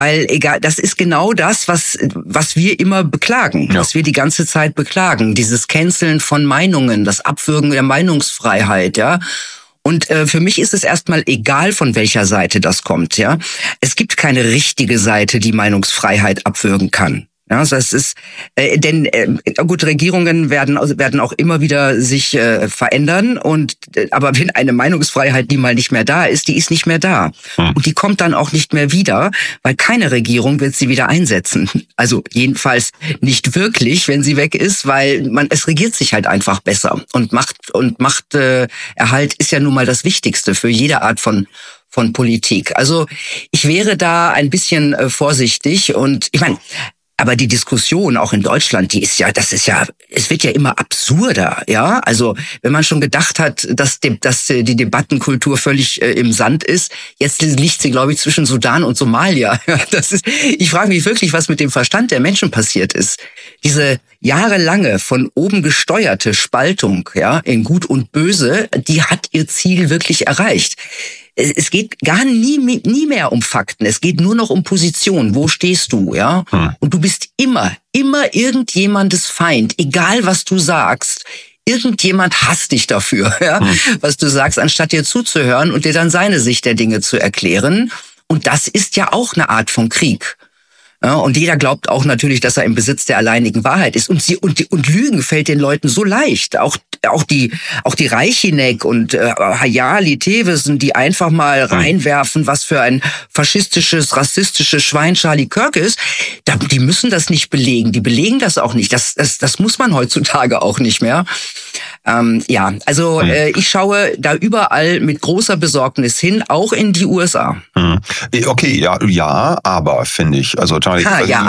Weil egal, das ist genau das, was wir immer beklagen, was wir die ganze Zeit beklagen. Dieses Canceln von Meinungen, das Abwürgen der Meinungsfreiheit, ja. Und für mich ist es erstmal egal, von welcher Seite das kommt, ja. Es gibt keine richtige Seite, die Meinungsfreiheit abwürgen kann. Ja, also es ist, gut, Regierungen werden auch immer wieder sich verändern aber wenn eine Meinungsfreiheit, die mal nicht mehr da ist, die ist nicht mehr da. Und die kommt dann auch nicht mehr wieder, weil keine Regierung wird sie wieder einsetzen. Also jedenfalls nicht wirklich, wenn sie weg ist, weil es regiert sich halt einfach besser. Und Machterhalt ist ja nun mal das Wichtigste für jede Art von Politik. Also ich wäre da ein bisschen vorsichtig und ich meine, aber die Diskussion auch in Deutschland, es wird ja immer absurder, ja. Also wenn man schon gedacht hat, dass die Debattenkultur völlig im Sand ist, jetzt liegt sie, glaube ich, zwischen Sudan und Somalia. Ich frage mich wirklich, was mit dem Verstand der Menschen passiert ist. Diese jahrelange von oben gesteuerte Spaltung, ja, in Gut und Böse, die hat ihr Ziel wirklich erreicht. Es geht gar nie mehr um Fakten. Es geht nur noch um Position. Wo stehst du, ja? Und du bist immer irgendjemandes Feind. Egal, was du sagst. Irgendjemand hasst dich dafür, ja? Was du sagst, anstatt dir zuzuhören und dir dann seine Sicht der Dinge zu erklären. Und das ist ja auch eine Art von Krieg. Ja, und jeder glaubt auch natürlich, dass er im Besitz der alleinigen Wahrheit ist. Und Lügen fällt den Leuten so leicht. Auch die Reichinek und Hayali Thewissen, die einfach mal reinwerfen, was für ein faschistisches, rassistisches Schwein Charlie Kirk ist, die müssen das nicht belegen. Die belegen das auch nicht. Das muss man heutzutage auch nicht mehr. Ich schaue da überall mit großer Besorgnis hin, auch in die USA. Okay, ja, aber finde ich. Also Charlie,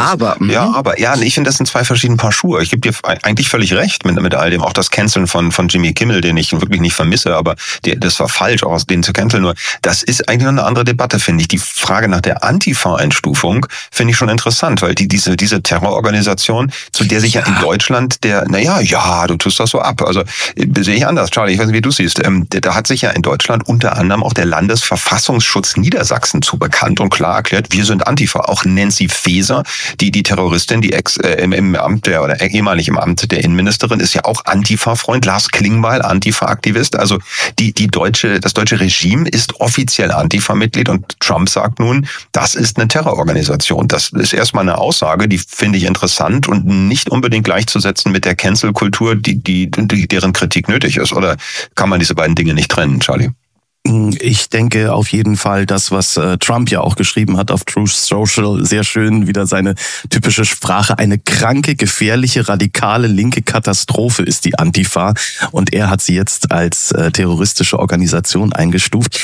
ich finde, das sind zwei verschiedene Paar Schuhe. Ich gebe dir eigentlich völlig recht mit all dem. Auch das Canceln von Jimmy Kimmel, den ich wirklich nicht vermisse, aber das war falsch, auch den zu canceln. Nur das ist eigentlich noch eine andere Debatte, finde ich. Die Frage nach der Antifa-Einstufung finde ich schon interessant, weil diese Terrororganisation, zu der sich ja in Deutschland du tust das so ab. Also sehe ich anders, Charlie, ich weiß nicht, wie du siehst. Da hat sich ja in Deutschland unter anderem auch der Landesverfassungsschutz Niedersachsen zu bekannt und klar erklärt, wir sind Antifa. Auch Nancy Faeser, die Terroristin, die ehemalig im Amt der Innenministerin, ist ja auch Antifa-Freund. Lars Klingbeil, Antifa-Aktivist. Also das deutsche Regime ist offiziell Antifa-Mitglied und Trump sagt nun, das ist eine Terrororganisation. Das ist erstmal eine Aussage, die finde ich interessant und nicht unbedingt gleichzusetzen mit der Cancel-Kultur, deren Kritik nötig ist. Oder kann man diese beiden Dinge nicht trennen, Charlie? Ich denke auf jeden Fall, das, was Trump ja auch geschrieben hat auf Truth Social, sehr schön, wieder seine typische Sprache, eine kranke, gefährliche, radikale, linke Katastrophe ist die Antifa und er hat sie jetzt als terroristische Organisation eingestuft.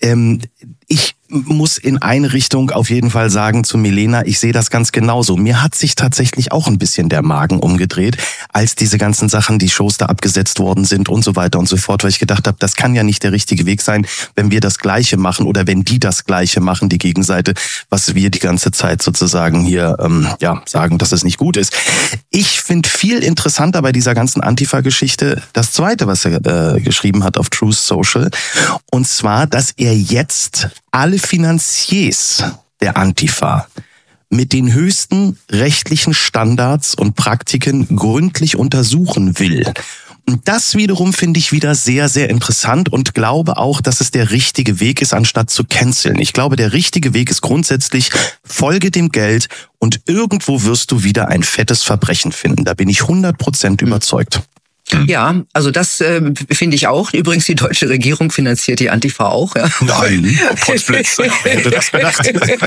Ich muss in eine Richtung auf jeden Fall sagen zu Milena, ich sehe das ganz genauso. Mir hat sich tatsächlich auch ein bisschen der Magen umgedreht, als diese ganzen Sachen, die Shows da abgesetzt worden sind und so weiter und so fort, weil ich gedacht habe, das kann ja nicht der richtige Weg sein, wenn wir das Gleiche machen oder wenn die das Gleiche machen, die Gegenseite, was wir die ganze Zeit sozusagen hier sagen, dass es nicht gut ist. Ich finde viel interessanter bei dieser ganzen Antifa-Geschichte das Zweite, was er geschrieben hat auf Truth Social, und zwar, dass er jetzt alle Finanziers der Antifa mit den höchsten rechtlichen Standards und Praktiken gründlich untersuchen will. Und das wiederum finde ich wieder sehr, sehr interessant und glaube auch, dass es der richtige Weg ist, anstatt zu canceln. Ich glaube, der richtige Weg ist grundsätzlich, folge dem Geld und irgendwo wirst du wieder ein fettes Verbrechen finden. Da bin ich 100% überzeugt. Ja, also das finde ich auch. Übrigens, die deutsche Regierung finanziert die Antifa auch. Ja. Nein, Potzblitz. Wer hätte das gedacht?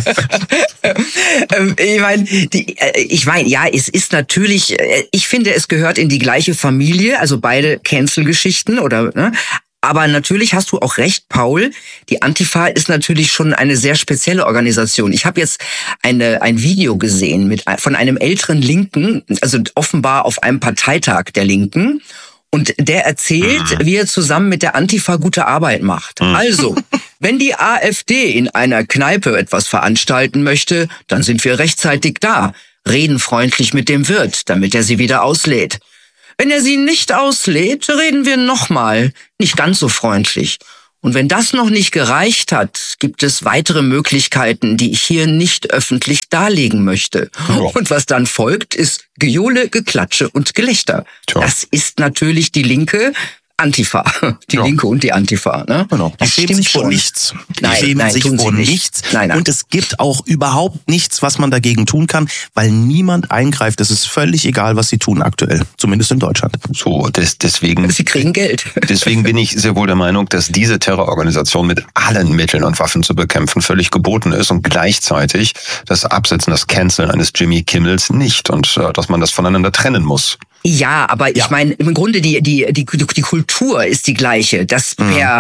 Ich meine, ja, es ist natürlich, ich finde, es gehört in die gleiche Familie, also beide Cancel-Geschichten Aber natürlich hast du auch recht, Paul. Die Antifa ist natürlich schon eine sehr spezielle Organisation. Ich habe jetzt ein Video gesehen von einem älteren Linken, also offenbar auf einem Parteitag der Linken. Und der erzählt, wie er zusammen mit der Antifa gute Arbeit macht. Also, wenn die AfD in einer Kneipe etwas veranstalten möchte, dann sind wir rechtzeitig da, reden freundlich mit dem Wirt, damit er sie wieder auslädt. Wenn er sie nicht auslädt, reden wir nochmal, nicht ganz so freundlich. Und wenn das noch nicht gereicht hat, gibt es weitere Möglichkeiten, die ich hier nicht öffentlich darlegen möchte. Ja. Und was dann folgt, ist Gejohle, Geklatsche und Gelächter. Tja. Das ist natürlich die Linke. Antifa. Die Linke und die Antifa. Ne? Genau. Die schämen sich vor nichts. Die schämen sich vor nichts. Nein. Und es gibt auch überhaupt nichts, was man dagegen tun kann, weil niemand eingreift. Es ist völlig egal, was sie tun aktuell. Zumindest in Deutschland. So, deswegen. Sie kriegen Geld. Deswegen bin ich sehr wohl der Meinung, dass diese Terrororganisation mit allen Mitteln und Waffen zu bekämpfen völlig geboten ist und gleichzeitig das Absetzen, das Canceln eines Jimmy Kimmels nicht und dass man das voneinander trennen muss. Ja, aber ich meine, im Grunde die Kultur ist die gleiche. Das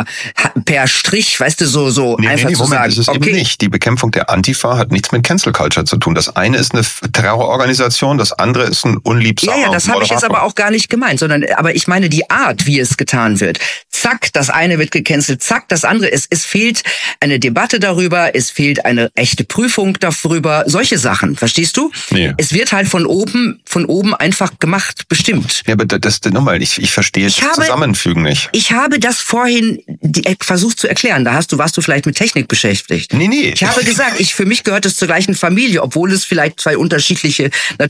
per Strich, weißt du, so einfach zu sagen. Das ist eben nicht. Die Bekämpfung der Antifa hat nichts mit Cancel Culture zu tun. Das eine ist eine Terrororganisation, das andere ist ein unliebsamer Ja, das habe ich jetzt aber auch gar nicht gemeint, aber ich meine die Art, wie es getan wird. Zack, das eine wird gecancelt, zack, das andere. Es fehlt eine Debatte darüber, es fehlt eine echte Prüfung darüber, solche Sachen, verstehst du? Nee. Es wird halt von oben einfach gemacht. Bestimmt. Ja, aber nochmal, ich verstehe das Zusammenfügen nicht. Ich habe das vorhin versucht zu erklären. Warst du vielleicht mit Technik beschäftigt. Nee. Ich habe gesagt, für mich gehört es zur gleichen Familie, obwohl es vielleicht zwei unterschiedliche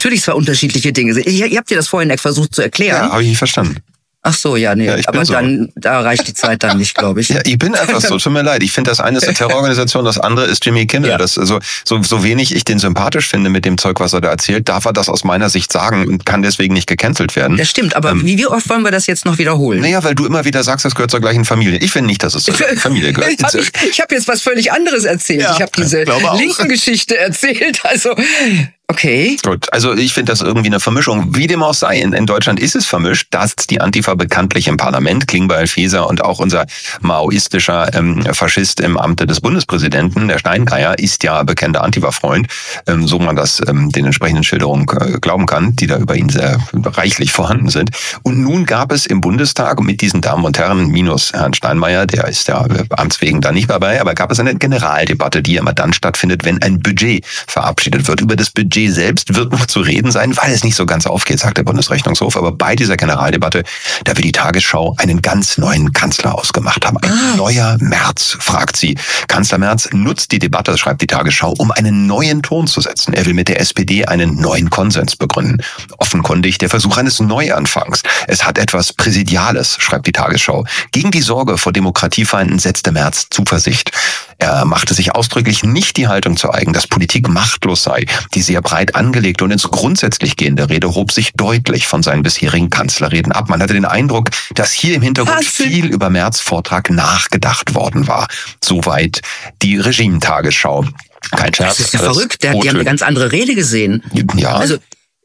Dinge sind. Ich habe dir das vorhin versucht zu erklären. Ja, habe ich nicht verstanden. Ach so, ja, nee, aber so. Da reicht die Zeit dann nicht, glaube ich. Ja, ich bin einfach so, tut mir leid. Ich finde, das eine ist eine Terrororganisation, das andere ist Jimmy Kimmel. Ja. Das, also, so wenig ich den sympathisch finde mit dem Zeug, was er da erzählt, darf er das aus meiner Sicht sagen und kann deswegen nicht gecancelt werden. Das stimmt, aber wie oft wollen wir das jetzt noch wiederholen? Naja, weil du immer wieder sagst, das gehört zur gleichen Familie. Ich finde nicht, dass es zur gleichen Familie gehört. Ich habe jetzt was völlig anderes erzählt. Ja, ich habe diese linken Geschichte erzählt, also... Okay. Gut, also ich finde das irgendwie eine Vermischung. Wie dem auch sei, in Deutschland ist es vermischt, dass die Antifa bekanntlich im Parlament, Klingbeil, Faeser und auch unser maoistischer Faschist im Amte des Bundespräsidenten, der Steingeier, ist ja bekannter Antifa-Freund, so man das den entsprechenden Schilderungen glauben kann, die da über ihn sehr reichlich vorhanden sind. Und nun gab es im Bundestag mit diesen Damen und Herren, minus Herrn Steinmeier, der ist ja amtswegen da nicht dabei, aber gab es eine Generaldebatte, die immer dann stattfindet, wenn ein Budget verabschiedet wird. Über das Budget selbst wird noch zu reden sein, weil es nicht so ganz aufgeht, sagt der Bundesrechnungshof. Aber bei dieser Generaldebatte, da will die Tagesschau einen ganz neuen Kanzler ausgemacht haben. Ein neuer Merz, fragt sie. Kanzler Merz nutzt die Debatte, das schreibt die Tagesschau, um einen neuen Ton zu setzen. Er will mit der SPD einen neuen Konsens begründen. Offenkundig der Versuch eines Neuanfangs. Es hat etwas Präsidiales, schreibt die Tagesschau. Gegen die Sorge vor Demokratiefeinden setzte Merz Zuversicht. Er machte sich ausdrücklich nicht die Haltung zu eigen, dass Politik machtlos sei. Die sehr breit angelegte und ins Grundsätzlich gehende Rede hob sich deutlich von seinen bisherigen Kanzlerreden ab. Man hatte den Eindruck, dass hier im Hintergrund viel über Merz' Vortrag nachgedacht worden war. Soweit die Regime-Tagesschau. Kein Scherz. Das ist ja verrückt. Die haben eine ganz andere Rede gesehen. Ja. Also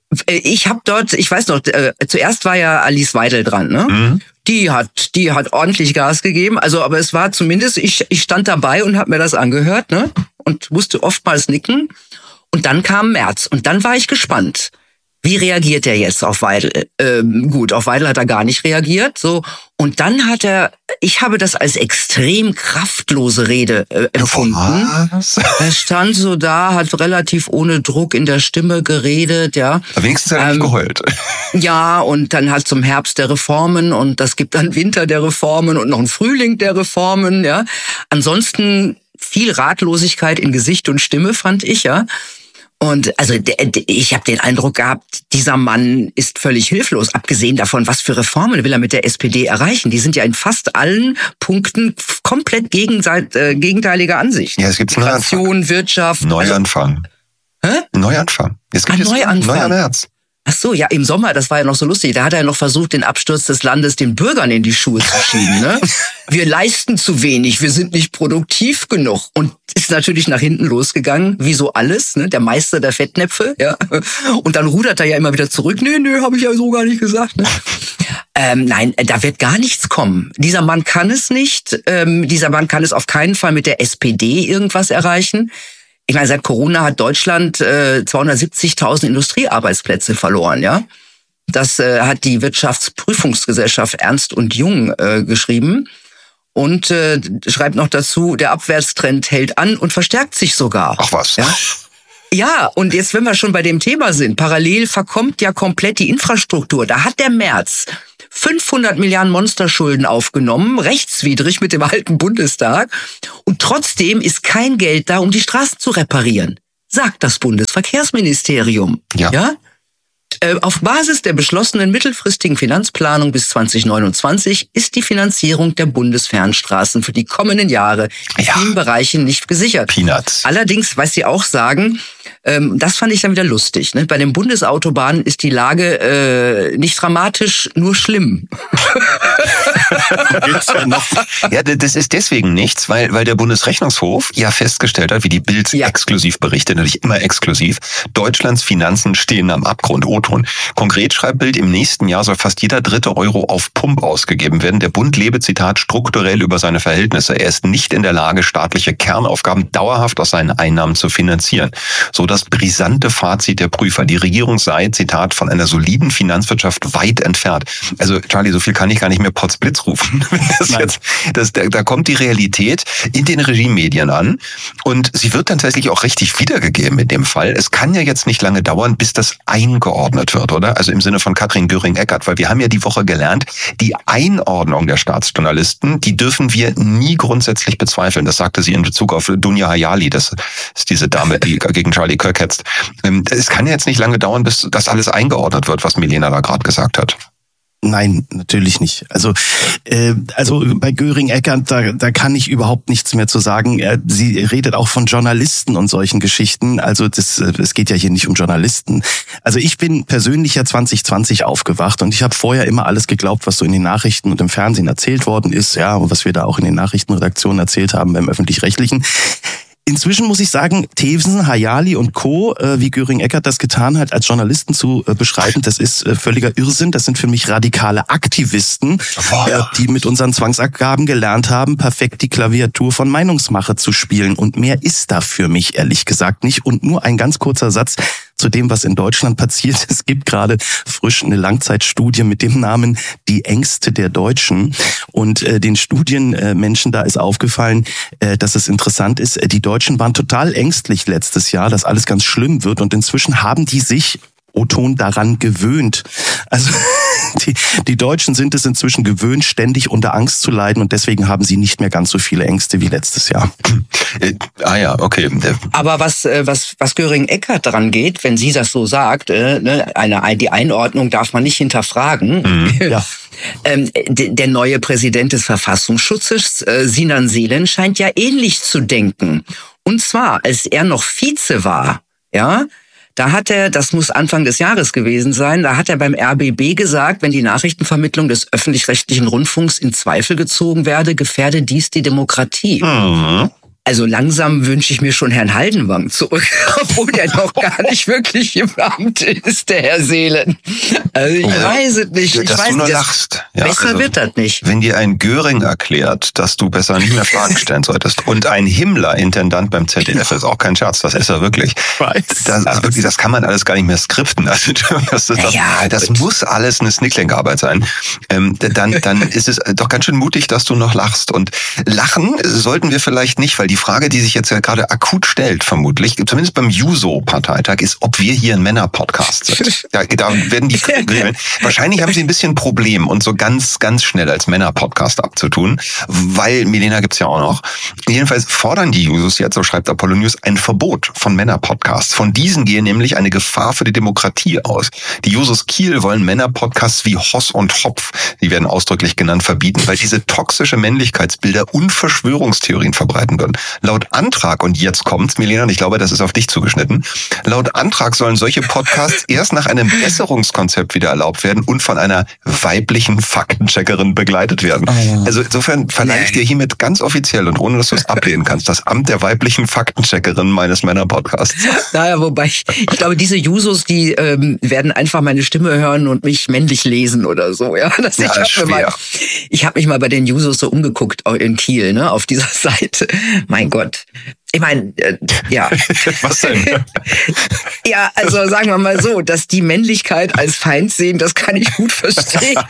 ich habe dort, ich weiß noch, zuerst war ja Alice Weidel dran, ne? Mhm. Die hat ordentlich Gas gegeben. Also, aber es war zumindest, ich stand dabei und habe mir das angehört, ne? Und musste oftmals nicken. Und dann kam Merz. Und dann war ich gespannt. Wie reagiert er jetzt auf Weidel? Gut, auf Weidel hat er gar nicht reagiert. So. Und dann ich habe das als extrem kraftlose Rede empfunden. Was? Er stand so da, hat relativ ohne Druck in der Stimme geredet, ja. Wenigstens hat er nicht geheult. Ja, und dann halt zum Herbst der Reformen und das gibt dann Winter der Reformen und noch einen Frühling der Reformen, ja. Ansonsten viel Ratlosigkeit in Gesicht und Stimme, fand ich, ja. Und also ich habe den Eindruck gehabt, dieser Mann ist völlig hilflos, abgesehen davon, was für Reformen will er mit der SPD erreichen. Die sind ja in fast allen Punkten komplett gegenteiliger Ansicht. Ja, es gibt Migration, Wirtschaft. Neuanfang. Hä? Neuanfang. Es gibt jetzt Neuanfang. Neuer März. Ach so, ja, im Sommer, das war ja noch so lustig. Da hat er ja noch versucht, den Absturz des Landes den Bürgern in die Schuhe zu schieben. Ne? Wir leisten zu wenig, wir sind nicht produktiv genug. Und ist natürlich nach hinten losgegangen, wie so alles, ne? Der Meister der Fettnäpfe. Ja. Und dann rudert er ja immer wieder zurück. Nee, habe ich ja so gar nicht gesagt. Ne? Nein, da wird gar nichts kommen. Dieser Mann kann es nicht. Dieser Mann kann es auf keinen Fall mit der SPD irgendwas erreichen. Ich meine, seit Corona hat Deutschland 270.000 Industriearbeitsplätze verloren, ja. Das hat die Wirtschaftsprüfungsgesellschaft Ernst und Jung geschrieben und schreibt noch dazu, der Abwärtstrend hält an und verstärkt sich sogar. Ach was. Ja? Ja, und jetzt, wenn wir schon bei dem Thema sind, parallel verkommt ja komplett die Infrastruktur. Da hat der Merz 500 Milliarden Monsterschulden aufgenommen, rechtswidrig mit dem alten Bundestag. Und trotzdem ist kein Geld da, um die Straßen zu reparieren, sagt das Bundesverkehrsministerium. Ja? Auf Basis der beschlossenen mittelfristigen Finanzplanung bis 2029 ist die Finanzierung der Bundesfernstraßen für die kommenden Jahre in vielen Bereichen nicht gesichert. Peanuts. Allerdings, was Sie auch sagen, das fand ich dann wieder lustig. Ne? Bei den Bundesautobahnen ist die Lage nicht dramatisch, nur schlimm. Ja, das ist deswegen nichts, weil der Bundesrechnungshof ja festgestellt hat, wie die Bild exklusiv berichtet, natürlich immer exklusiv, Deutschlands Finanzen stehen am Abgrund. O-Ton. Konkret schreibt Bild, im nächsten Jahr soll fast jeder dritte Euro auf Pump ausgegeben werden. Der Bund lebe, Zitat, strukturell über seine Verhältnisse. Er ist nicht in der Lage, staatliche Kernaufgaben dauerhaft aus seinen Einnahmen zu finanzieren. So das brisante Fazit der Prüfer. Die Regierung sei, Zitat, von einer soliden Finanzwirtschaft weit entfernt. Also Charlie, so viel kann ich gar nicht mehr Potzblitz rufen. Da kommt die Realität in den Regiemedien an und sie wird dann tatsächlich auch richtig wiedergegeben in dem Fall. Es kann ja jetzt nicht lange dauern, bis das eingeordnet wird, oder? Also im Sinne von Katrin Göring-Eckardt, weil wir haben ja die Woche gelernt, die Einordnung der Staatsjournalisten, die dürfen wir nie grundsätzlich bezweifeln. Das sagte sie in Bezug auf Dunja Hayali, das ist diese Dame, die gegen Charlie Kirk hetzt. Es kann ja jetzt nicht lange dauern, bis das alles eingeordnet wird, was Milena da gerade gesagt hat. Nein, natürlich nicht. Also bei Göring-Eckardt, da kann ich überhaupt nichts mehr zu sagen. Sie redet auch von Journalisten und solchen Geschichten. Also es geht ja hier nicht um Journalisten. Also ich bin persönlich ja 2020 aufgewacht und ich habe vorher immer alles geglaubt, was so in den Nachrichten und im Fernsehen erzählt worden ist, ja, und was wir da auch in den Nachrichtenredaktionen erzählt haben beim Öffentlich-Rechtlichen. Inzwischen muss ich sagen, Thewsen, Hayali und Co., wie Göring-Eckardt das getan hat, als Journalisten zu beschreiben, das ist völliger Irrsinn. Das sind für mich radikale Aktivisten, die mit unseren Zwangsabgaben gelernt haben, perfekt die Klaviatur von Meinungsmache zu spielen. Und mehr ist da für mich ehrlich gesagt nicht. Und nur ein ganz kurzer Satz zu dem, was in Deutschland passiert. Es gibt gerade frisch eine Langzeitstudie mit dem Namen Die Ängste der Deutschen. Und den Studienmenschen da ist aufgefallen, dass es interessant ist, die Deutschen waren total ängstlich letztes Jahr, dass alles ganz schlimm wird. Und inzwischen haben die sich, O-Ton, daran gewöhnt. Also die Deutschen sind es inzwischen gewöhnt, ständig unter Angst zu leiden. Und deswegen haben sie nicht mehr ganz so viele Ängste wie letztes Jahr. Ja, okay. Aber was Göring-Eckardt dran geht, wenn sie das so sagt, die Einordnung darf man nicht hinterfragen. Ja. Der neue Präsident des Verfassungsschutzes, Sinan Selen, scheint ja ähnlich zu denken. Und zwar, als er noch Vize war, ja, da hat er, das muss Anfang des Jahres gewesen sein, da hat er beim RBB gesagt, wenn die Nachrichtenvermittlung des öffentlich-rechtlichen Rundfunks in Zweifel gezogen werde, gefährde dies die Demokratie. Mhm. Also langsam wünsche ich mir schon Herrn Haldenwang zurück, obwohl der noch gar nicht wirklich im Amt ist, der Herr Selen. Also ich weiß es nicht. Dass du nur lachst. Ja, besser wird das nicht. Wenn dir ein Göring erklärt, dass du besser nicht mehr Fragen stellen solltest und ein Himmler Intendant beim ZDF ist auch kein Scherz, das ist er wirklich. Das kann man alles gar nicht mehr skripten. Also das muss alles eine Snickling-Arbeit sein. Dann ist es doch ganz schön mutig, dass du noch lachst. Und lachen sollten wir vielleicht nicht, weil die Frage, die sich jetzt ja gerade akut stellt, vermutlich, zumindest beim Juso-Parteitag, ist, ob wir hier ein Männer-Podcast sind. Da werden die Regeln. Wahrscheinlich haben sie ein bisschen ein Problem, uns so ganz, ganz schnell als Männer-Podcast abzutun, weil Milena gibt's ja auch noch. Jedenfalls fordern die Jusos jetzt, so schreibt Apollo News, ein Verbot von Männer-Podcasts. Von diesen gehe nämlich eine Gefahr für die Demokratie aus. Die Jusos Kiel wollen Männer-Podcasts wie Hoss und Hopf, die werden ausdrücklich genannt, verbieten, weil diese toxische Männlichkeitsbilder und Verschwörungstheorien verbreiten würden. Laut Antrag, und jetzt kommt's, Milena, und ich glaube, das ist auf dich zugeschnitten, laut Antrag sollen solche Podcasts erst nach einem Besserungskonzept wieder erlaubt werden und von einer weiblichen Faktencheckerin begleitet werden. Also insofern verleihe ich dir hiermit ganz offiziell und ohne, dass du es ablehnen kannst, das Amt der weiblichen Faktencheckerin meines Männer-Podcasts. Naja, wobei ich glaube, diese Jusos, die werden einfach meine Stimme hören und mich männlich lesen oder so. Ja, ich habe mich mal bei den Jusos so umgeguckt in Kiel, ne, auf dieser Seite. Mein Gott. Ich meine, ja. Was denn? Ja, also sagen wir mal so, dass die Männlichkeit als Feind sehen, das kann ich gut verstehen.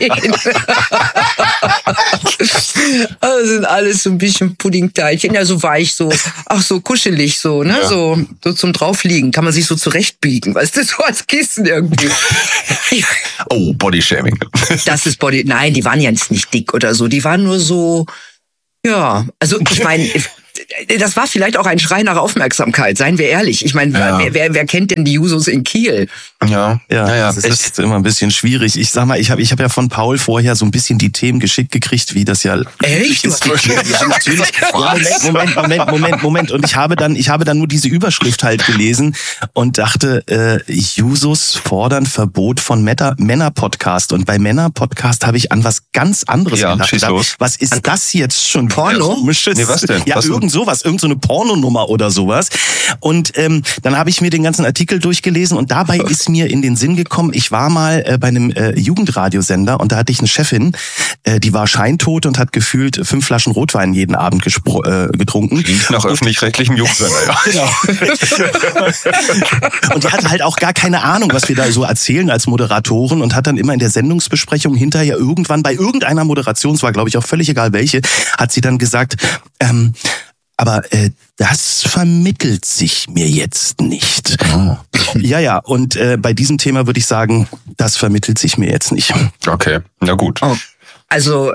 Also sind alles so ein bisschen Puddingteilchen, ja, so weich, so, ach so kuschelig, so, ne, ja. so zum Draufliegen, kann man sich so zurechtbiegen, weißt du, so als Kissen irgendwie. Oh, Bodyshaming. Das ist nein, die waren ja nicht dick oder so, die waren nur so, ja, also ich meine, das war vielleicht auch ein Schrei nach Aufmerksamkeit, seien wir ehrlich. Ich meine, wer kennt denn die Jusos in Kiel? Ja, das ist immer ein bisschen schwierig. Ich sag mal, ich hab ja von Paul vorher so ein bisschen die Themen geschickt gekriegt, wie das ja... Echt? Ja, natürlich. Moment. Und ich habe dann nur diese Überschrift halt gelesen und dachte, Jusos fordern Verbot von Männer-Podcast. Und bei Männer-Podcast habe ich an was ganz anderes gedacht. Was ist das jetzt schon? Porno? Nee, was denn? Ja, irgend so eine Pornonummer oder sowas. Und dann habe ich mir den ganzen Artikel durchgelesen und dabei ist mir in den Sinn gekommen, ich war mal bei einem Jugendradiosender und da hatte ich eine Chefin, die war scheintot und hat gefühlt 5 Flaschen Rotwein jeden Abend getrunken. Nach öffentlich-rechtlichem Jugendsender, ja. Genau. Und die hatte halt auch gar keine Ahnung, was wir da so erzählen als Moderatoren und hat dann immer in der Sendungsbesprechung hinterher irgendwann bei irgendeiner Moderation, es war glaube ich auch völlig egal welche, hat sie dann gesagt, aber das vermittelt sich mir jetzt nicht. Oh. Ja, und bei diesem Thema würde ich sagen, das vermittelt sich mir jetzt nicht. Okay, na gut. Oh. Also,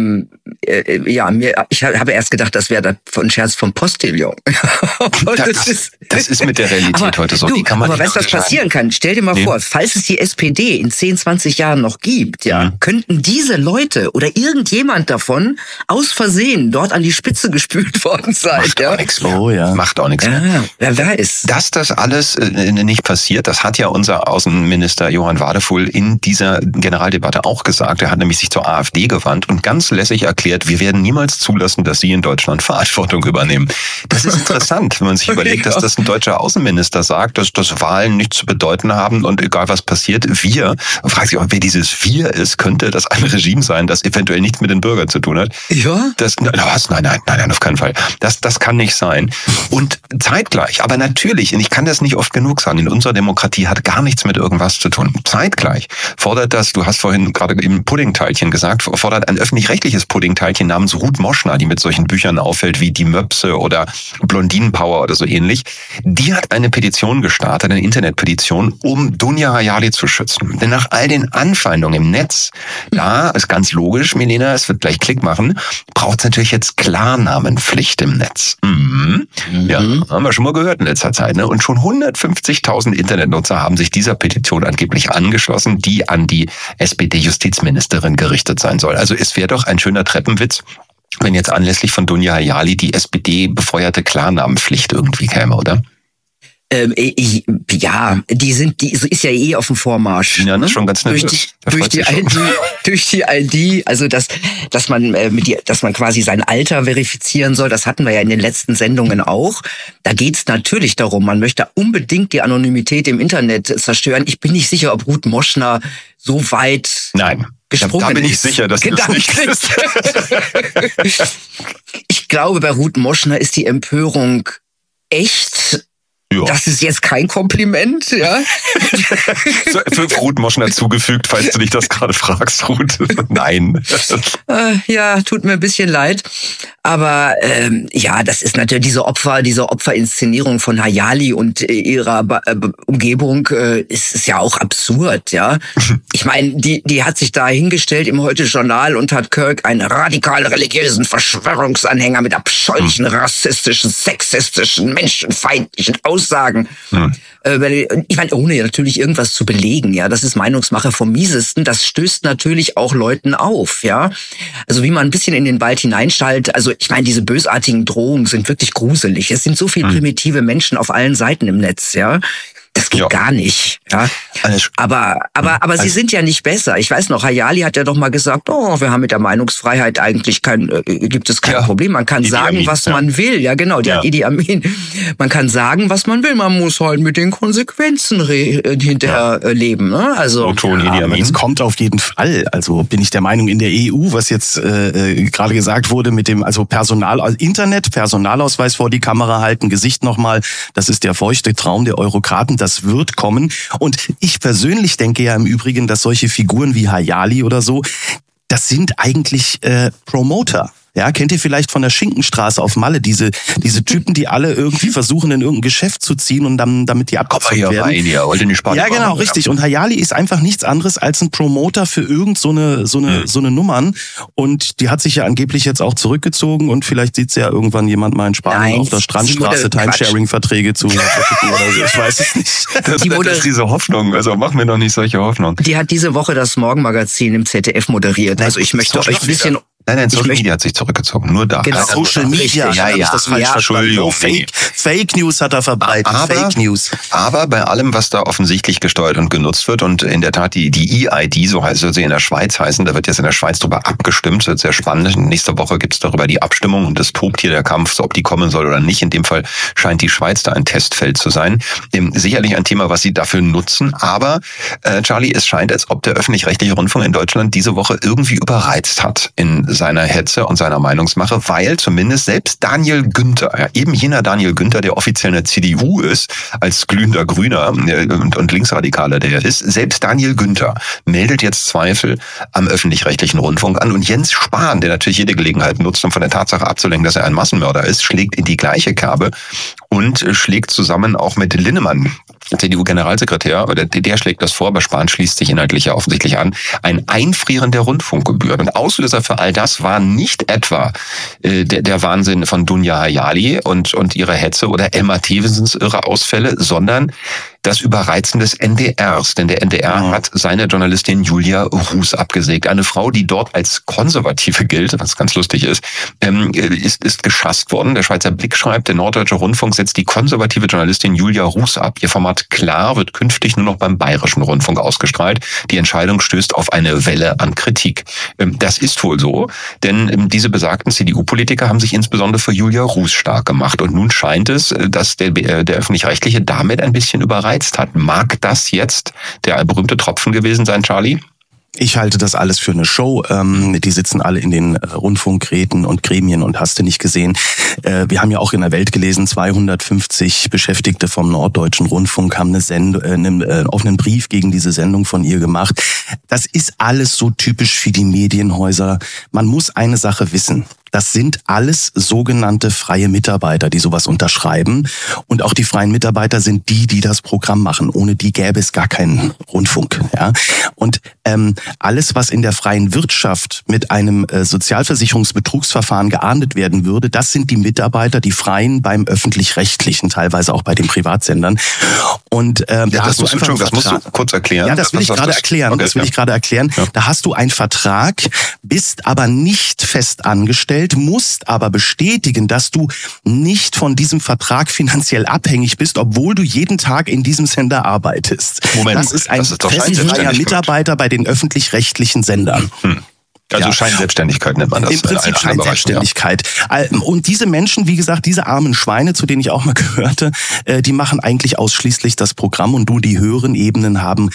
ich habe erst gedacht, das wäre ein Scherz vom Postillon. Das ist mit der Realität heute so. Aber weißt du, was passieren kann? Stell dir mal vor, falls es die SPD in 10, 20 Jahren noch gibt, könnten diese Leute oder irgendjemand davon aus Versehen dort an die Spitze gespült worden sein. Macht auch nichts mehr. Oh, ja. Macht auch nichts mehr. Wer weiß. Dass das alles nicht passiert, das hat ja unser Außenminister Johann Wadefuhl in dieser Generaldebatte auch gesagt. Er hat nämlich sich zur AfD gewandt und ganz lässig erklärt, wir werden niemals zulassen, dass sie in Deutschland Verantwortung übernehmen. Das ist interessant, wenn man sich überlegt, dass das ein deutscher Außenminister sagt, dass Wahlen nichts zu bedeuten haben und egal was passiert, fragt sich auch, wer dieses Wir ist, könnte das ein Regime sein, das eventuell nichts mit den Bürgern zu tun hat. Ja? Nein, auf keinen Fall. Das kann nicht sein. Und zeitgleich, aber natürlich, und ich kann das nicht oft genug sagen, in unserer Demokratie hat gar nichts mit irgendwas zu tun. Zeitgleich fordert das, du hast vorhin gerade eben Puddingteilchen gesagt, fordert ein öffentlich-rechtliches Puddingteilchen namens Ruth Moschner, die mit solchen Büchern auffällt wie Die Möpse oder Blondinenpower oder so ähnlich. Die hat eine Petition gestartet, eine Internetpetition, um Dunja Hayali zu schützen. Denn nach all den Anfeindungen im Netz, da ist ganz logisch, Milena, es wird gleich Klick machen, braucht es natürlich jetzt Klarnamenpflicht im Netz. Ja, haben wir schon mal gehört in letzter Zeit. Ne? Und schon 150.000 Internetnutzer haben sich dieser Petition angeblich angeschlossen, die an die SPD-Justizministerin gerichtet sein soll. Also es wäre doch ein schöner Treppenwitz, wenn jetzt anlässlich von Dunja Hayali die SPD befeuerte Klarnamenpflicht irgendwie käme, oder? Ja, die ist ja eh auf dem Vormarsch. Ja, das ist schon ganz nett. Durch die ID, also dass man quasi sein Alter verifizieren soll, das hatten wir ja in den letzten Sendungen auch. Da geht's natürlich darum, man möchte unbedingt die Anonymität im Internet zerstören. Ich bin nicht sicher, ob Ruth Moschner so weit gesprungen ist. Da bin ich sicher, dass das nicht ist. Ich glaube, bei Ruth Moschner ist die Empörung echt. Ja. Das ist jetzt kein Kompliment, ja. Für Ruth Moschner zugefügt, falls du dich das gerade fragst, Ruth. Nein. Ja, tut mir ein bisschen leid. Aber das ist natürlich diese Opferinszenierung von Hayali und ihrer Umgebung ist ja auch absurd, ja. Ich meine, die hat sich da hingestellt im Heute-Journal und hat Kirk einen radikal religiösen Verschwörungsanhänger mit abscheulichen, rassistischen, sexistischen, menschenfeindlichen Aussagen. Ich meine, ohne natürlich irgendwas zu belegen, ja, das ist Meinungsmache vom Miesesten, das stößt natürlich auch Leuten auf, ja. Also wie man ein bisschen in den Wald hineinschaltet, also ich meine, diese bösartigen Drohungen sind wirklich gruselig. Es sind so viele primitive Menschen auf allen Seiten im Netz, ja. Das geht gar nicht, ja. Aber sie sind ja nicht besser. Ich weiß noch, Hayali hat ja doch mal gesagt, wir haben mit der Meinungsfreiheit eigentlich gibt es kein Problem. Man kann sagen, was man will. Ja, genau, die hat Idi Amin. Man kann sagen, was man will. Man muss halt mit den Konsequenzen hinterher leben, ne? Also. Es kommt auf jeden Fall. Also bin ich der Meinung, in der EU, was jetzt gerade gesagt wurde mit dem, Internet, Personalausweis vor die Kamera halten, Gesicht nochmal, das ist der feuchte Traum der Eurokraten. Das das wird kommen. Und ich persönlich denke ja im Übrigen, dass solche Figuren wie Hayali oder so, das sind eigentlich Promoter. Ja, kennt ihr vielleicht von der Schinkenstraße auf Malle, diese Typen, die alle irgendwie versuchen, in irgendein Geschäft zu ziehen und dann, damit die abgezockt werden. Ja, genau, richtig. Und Hayali ist einfach nichts anderes als ein Promoter für irgend so eine Nummern. Und die hat sich ja angeblich jetzt auch zurückgezogen und vielleicht sieht sie ja irgendwann jemand mal in Spanien auf der Strandstraße Timesharing-Verträge zu oder so. Ich weiß es nicht. Das ist diese Hoffnung. Also mach mir doch nicht solche Hoffnung. Die hat diese Woche das Morgenmagazin im ZDF moderiert. Also ich möchte euch ein bisschen... Nein, Social Media hat sich zurückgezogen, nur da. Genau. Social Media, ja. Das falsch verstanden. Fake News hat er verbreitet, Fake News. Aber bei allem, was da offensichtlich gesteuert und genutzt wird und in der Tat die EID, so heißt sie in der Schweiz heißen, da wird jetzt in der Schweiz drüber abgestimmt, das wird sehr spannend. Nächste Woche gibt's darüber die Abstimmung und es tobt hier der Kampf, so ob die kommen soll oder nicht. In dem Fall scheint die Schweiz da ein Testfeld zu sein. Sicherlich ein Thema, was sie dafür nutzen, aber Charlie, es scheint, als ob der öffentlich-rechtliche Rundfunk in Deutschland diese Woche irgendwie überreizt hat in seiner Hetze und seiner Meinungsmache, weil zumindest selbst Daniel Günther, ja, eben jener Daniel Günther, der offiziell in der CDU ist, als glühender Grüner und Linksradikaler der er ist, selbst Daniel Günther meldet jetzt Zweifel am öffentlich-rechtlichen Rundfunk an und Jens Spahn, der natürlich jede Gelegenheit nutzt, um von der Tatsache abzulenken, dass er ein Massenmörder ist, schlägt in die gleiche Kerbe und schlägt zusammen auch mit Linnemann, CDU-Generalsekretär, der schlägt das vor, aber Spahn schließt sich inhaltlich ja offensichtlich an, ein Einfrieren der Rundfunkgebühren. Und Auslöser für all das war nicht etwa der Wahnsinn von Dunja Hayali und ihre Hetze oder Emma Thewensens irre Ausfälle, sondern das Überreizen des NDRs. Denn der NDR hat seine Journalistin Julia Ruß abgesägt. Eine Frau, die dort als Konservative gilt, was ganz lustig ist geschasst worden. Der Schweizer Blick schreibt, der Norddeutsche Rundfunk setzt die konservative Journalistin Julia Ruß ab. Ihr Format Klar wird künftig nur noch beim Bayerischen Rundfunk ausgestrahlt. Die Entscheidung stößt auf eine Welle an Kritik. Das ist wohl so, denn diese besagten CDU-Politiker haben sich insbesondere für Julia Ruß stark gemacht. Und nun scheint es, dass der Öffentlich-Rechtliche damit ein bisschen überreizt hat. Mag das jetzt der berühmte Tropfen gewesen sein, Charlie? Ich halte das alles für eine Show. Die sitzen alle in den Rundfunkräten und Gremien und hast du nicht gesehen. Wir haben ja auch in der Welt gelesen, 250 Beschäftigte vom Norddeutschen Rundfunk haben einen offenen Brief gegen diese Sendung von ihr gemacht. Das ist alles so typisch für die Medienhäuser. Man muss eine Sache wissen. Das sind alles sogenannte freie Mitarbeiter, die sowas unterschreiben. Und auch die freien Mitarbeiter sind die das Programm machen. Ohne die gäbe es gar keinen Rundfunk. Ja? Und alles, was in der freien Wirtschaft mit einem Sozialversicherungsbetrugsverfahren geahndet werden würde, das sind die Mitarbeiter, die Freien beim Öffentlich-Rechtlichen, teilweise auch bei den Privatsendern. Und das musst du kurz erklären. Ja, das will ich gerade erklären. Ja. Da hast du einen Vertrag, bist aber nicht fest angestellt, musst aber bestätigen, dass du nicht von diesem Vertrag finanziell abhängig bist, obwohl du jeden Tag in diesem Sender arbeitest. Moment, das ist ein festfreier Mitarbeiter bei den öffentlich-rechtlichen Sendern. Also Scheinselbstständigkeit nennt man das. Im Prinzip Scheinselbstständigkeit. Ja. Und diese Menschen, wie gesagt, diese armen Schweine, zu denen ich auch mal gehörte, die machen eigentlich ausschließlich das Programm und nur die höheren Ebenen haben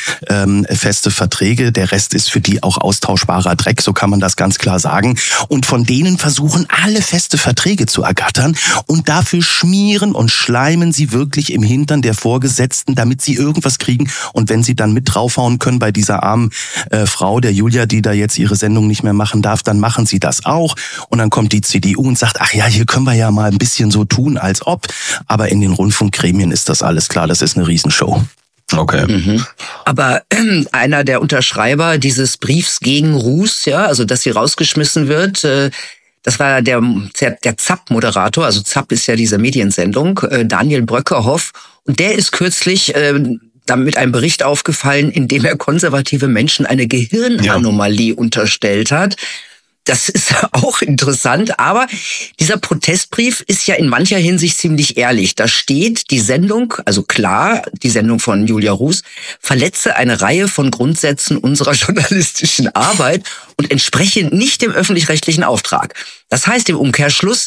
feste Verträge. Der Rest ist für die auch austauschbarer Dreck, so kann man das ganz klar sagen. Und von denen versuchen alle feste Verträge zu ergattern und dafür schmieren und schleimen sie wirklich im Hintern der Vorgesetzten, damit sie irgendwas kriegen. Und wenn sie dann mit draufhauen können bei dieser armen Frau, der Julia, die da jetzt ihre Sendung nicht mehr machen darf, dann machen sie das auch. Und dann kommt die CDU und sagt, ach ja, hier können wir ja mal ein bisschen so tun, als ob. Aber in den Rundfunkgremien ist das alles klar, das ist eine Riesenshow. Okay. Mhm. Aber einer der Unterschreiber dieses Briefs gegen Ruß, ja, also dass sie rausgeschmissen wird, das war der ZAP-Moderator, also ZAP ist ja diese Mediensendung, Daniel Bröckerhoff. Und der ist kürzlich damit ein Bericht aufgefallen, in dem er konservative Menschen eine Gehirnanomalie unterstellt hat. Das ist auch interessant, aber dieser Protestbrief ist ja in mancher Hinsicht ziemlich ehrlich. Da steht, die Sendung, also klar, die Sendung von Julia Ruß, verletze eine Reihe von Grundsätzen unserer journalistischen Arbeit und entspreche nicht dem öffentlich-rechtlichen Auftrag. Das heißt im Umkehrschluss,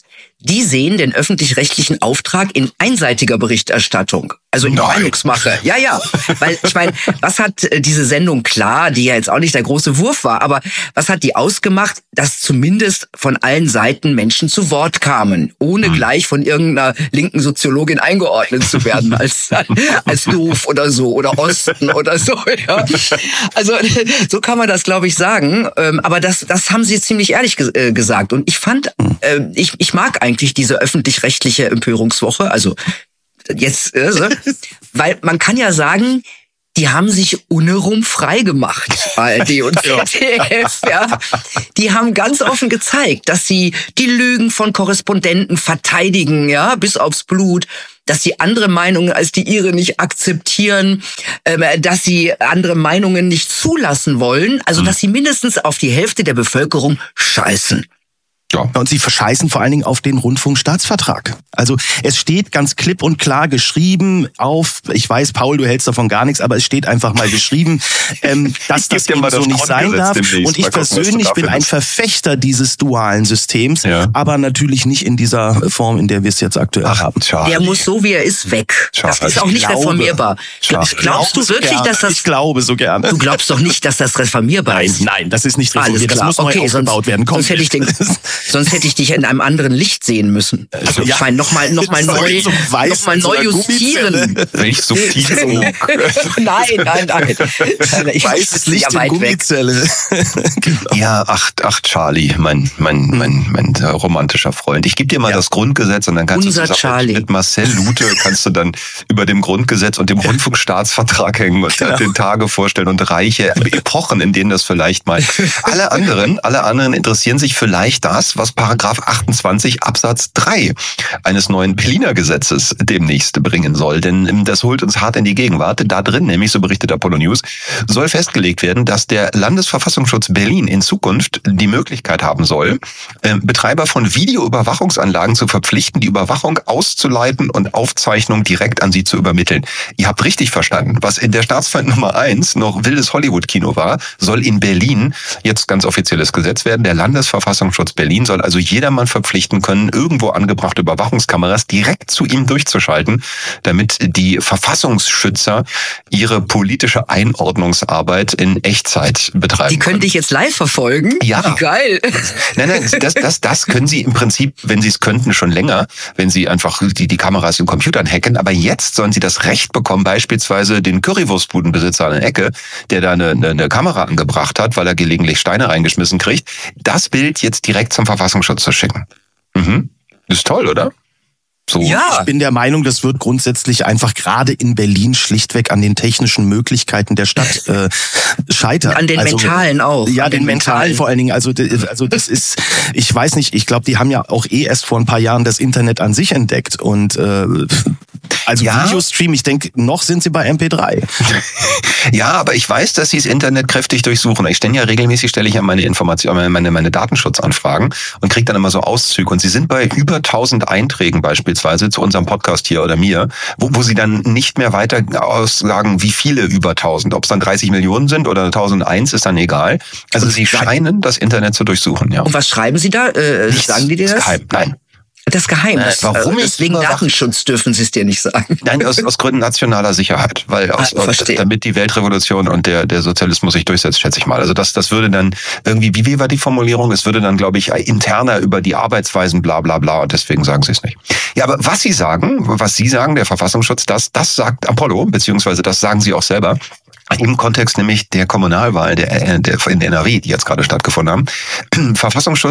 die sehen den öffentlich-rechtlichen Auftrag in einseitiger Berichterstattung. Also in Meinungsmache. Ja. Weil, ich meine, was hat diese Sendung klar, die ja jetzt auch nicht der große Wurf war, aber was hat die ausgemacht, dass zumindest von allen Seiten Menschen zu Wort kamen, ohne gleich von irgendeiner linken Soziologin eingeordnet zu werden als doof oder so oder Osten oder so. Ja. Also so kann man das, glaube ich, sagen. Aber das haben sie ziemlich ehrlich gesagt. Und ich fand, ich mag eigentlich diese öffentlich-rechtliche Empörungswoche, also jetzt, weil man kann ja sagen, die haben sich unrum frei gemacht, ARD und ZDF, ja. Die haben ganz offen gezeigt, dass sie die Lügen von Korrespondenten verteidigen, ja, bis aufs Blut, dass sie andere Meinungen als die ihre nicht akzeptieren, dass sie andere Meinungen nicht zulassen wollen, also dass sie mindestens auf die Hälfte der Bevölkerung scheißen. Ja. Und sie verscheißen vor allen Dingen auf den Rundfunkstaatsvertrag. Also es steht ganz klipp und klar geschrieben auf, ich weiß, Paul, du hältst davon gar nichts, aber es steht einfach mal geschrieben, dass das eben so nicht sein darf. Und ich persönlich bin ein Verfechter dieses dualen Systems, aber natürlich nicht in dieser Form, in der wir es jetzt aktuell haben. Der muss so, wie er ist, weg. Das ist auch nicht reformierbar. Glaubst du wirklich, dass das... Ich glaube so gerne. Du glaubst doch nicht, dass das reformierbar ist? Nein, das ist nicht reformiert. Das muss neu aufgebaut werden. Sonst hätte ich dich in einem anderen Licht sehen müssen. Also ich meine, nochmal neu justieren. Welch subtil. Nein. Weißes Licht in Gummizelle. Genau. Ja, ach Charlie, mein romantischer Freund. Ich gebe dir mal das Grundgesetz und dann kannst du zusammen mit Marcel Lute kannst du dann über dem Grundgesetz und dem Rundfunkstaatsvertrag hängen und den Tage vorstellen und reiche Epochen, in denen das vielleicht mal... Alle anderen interessieren sich vielleicht das, was Paragraph 28 Absatz 3 eines neuen Berliner Gesetzes demnächst bringen soll. Denn das holt uns hart in die Gegenwart. Da drin, nämlich so berichtet Apollo News, soll festgelegt werden, dass der Landesverfassungsschutz Berlin in Zukunft die Möglichkeit haben soll, Betreiber von Videoüberwachungsanlagen zu verpflichten, die Überwachung auszuleiten und Aufzeichnung direkt an sie zu übermitteln. Ihr habt richtig verstanden. Was in der Staatsfeind Nummer 1 noch wildes Hollywood-Kino war, soll in Berlin jetzt ganz offizielles Gesetz werden. Der Landesverfassungsschutz Berlin soll also jedermann verpflichten können, irgendwo angebrachte Überwachungskameras direkt zu ihm durchzuschalten, damit die Verfassungsschützer ihre politische Einordnungsarbeit in Echtzeit betreiben Die können dich jetzt live verfolgen? Ja. Wie geil. Nein, das können sie im Prinzip, wenn sie es könnten, schon länger, wenn sie einfach die Kameras in Computern hacken. Aber jetzt sollen sie das Recht bekommen, beispielsweise den Currywurstbudenbesitzer an der Ecke, der da eine Kamera angebracht hat, weil er gelegentlich Steine reingeschmissen kriegt, das Bild jetzt direkt zum Verfassungsschutz zu schicken. Ist toll, oder? So. Ja. Ich bin der Meinung, das wird grundsätzlich einfach gerade in Berlin schlichtweg an den technischen Möglichkeiten der Stadt scheitern. An den mentalen auch. Ja, den mentalen vor allen Dingen. Also das ist, ich weiß nicht, ich glaube, die haben ja auch erst vor ein paar Jahren das Internet an sich entdeckt und Videostream, ich denke, noch sind sie bei MP3. Ja, aber ich weiß, dass sie das Internet kräftig durchsuchen. Ich stelle ja meine Informationen, meine Datenschutzanfragen und kriege dann immer so Auszüge. Und sie sind bei über 1000 Einträgen beispielsweise zu unserem Podcast hier oder mir, wo sie dann nicht mehr weiter aussagen, wie viele über 1000. Ob es dann 30 Millionen sind oder 1001, ist dann egal. Also sie scheinen das Internet zu durchsuchen, ja. Und was schreiben sie da? Sagen die dir das? Nein. Das Geheimnis. Warum? Wegen Datenschutz dürfen sie es dir nicht sagen. Nein, aus Gründen nationaler Sicherheit. Weil damit die Weltrevolution und der Sozialismus sich durchsetzt, schätze ich mal. Also das würde dann irgendwie, wie war die Formulierung? Es würde dann, glaube ich, interner über die Arbeitsweisen bla bla bla. Und deswegen sagen sie es nicht. Ja, aber was sie sagen, der Verfassungsschutz, das sagt Apollo, beziehungsweise das sagen sie auch selber. Im Kontext nämlich der Kommunalwahl der in der NRW, die jetzt gerade stattgefunden haben. Der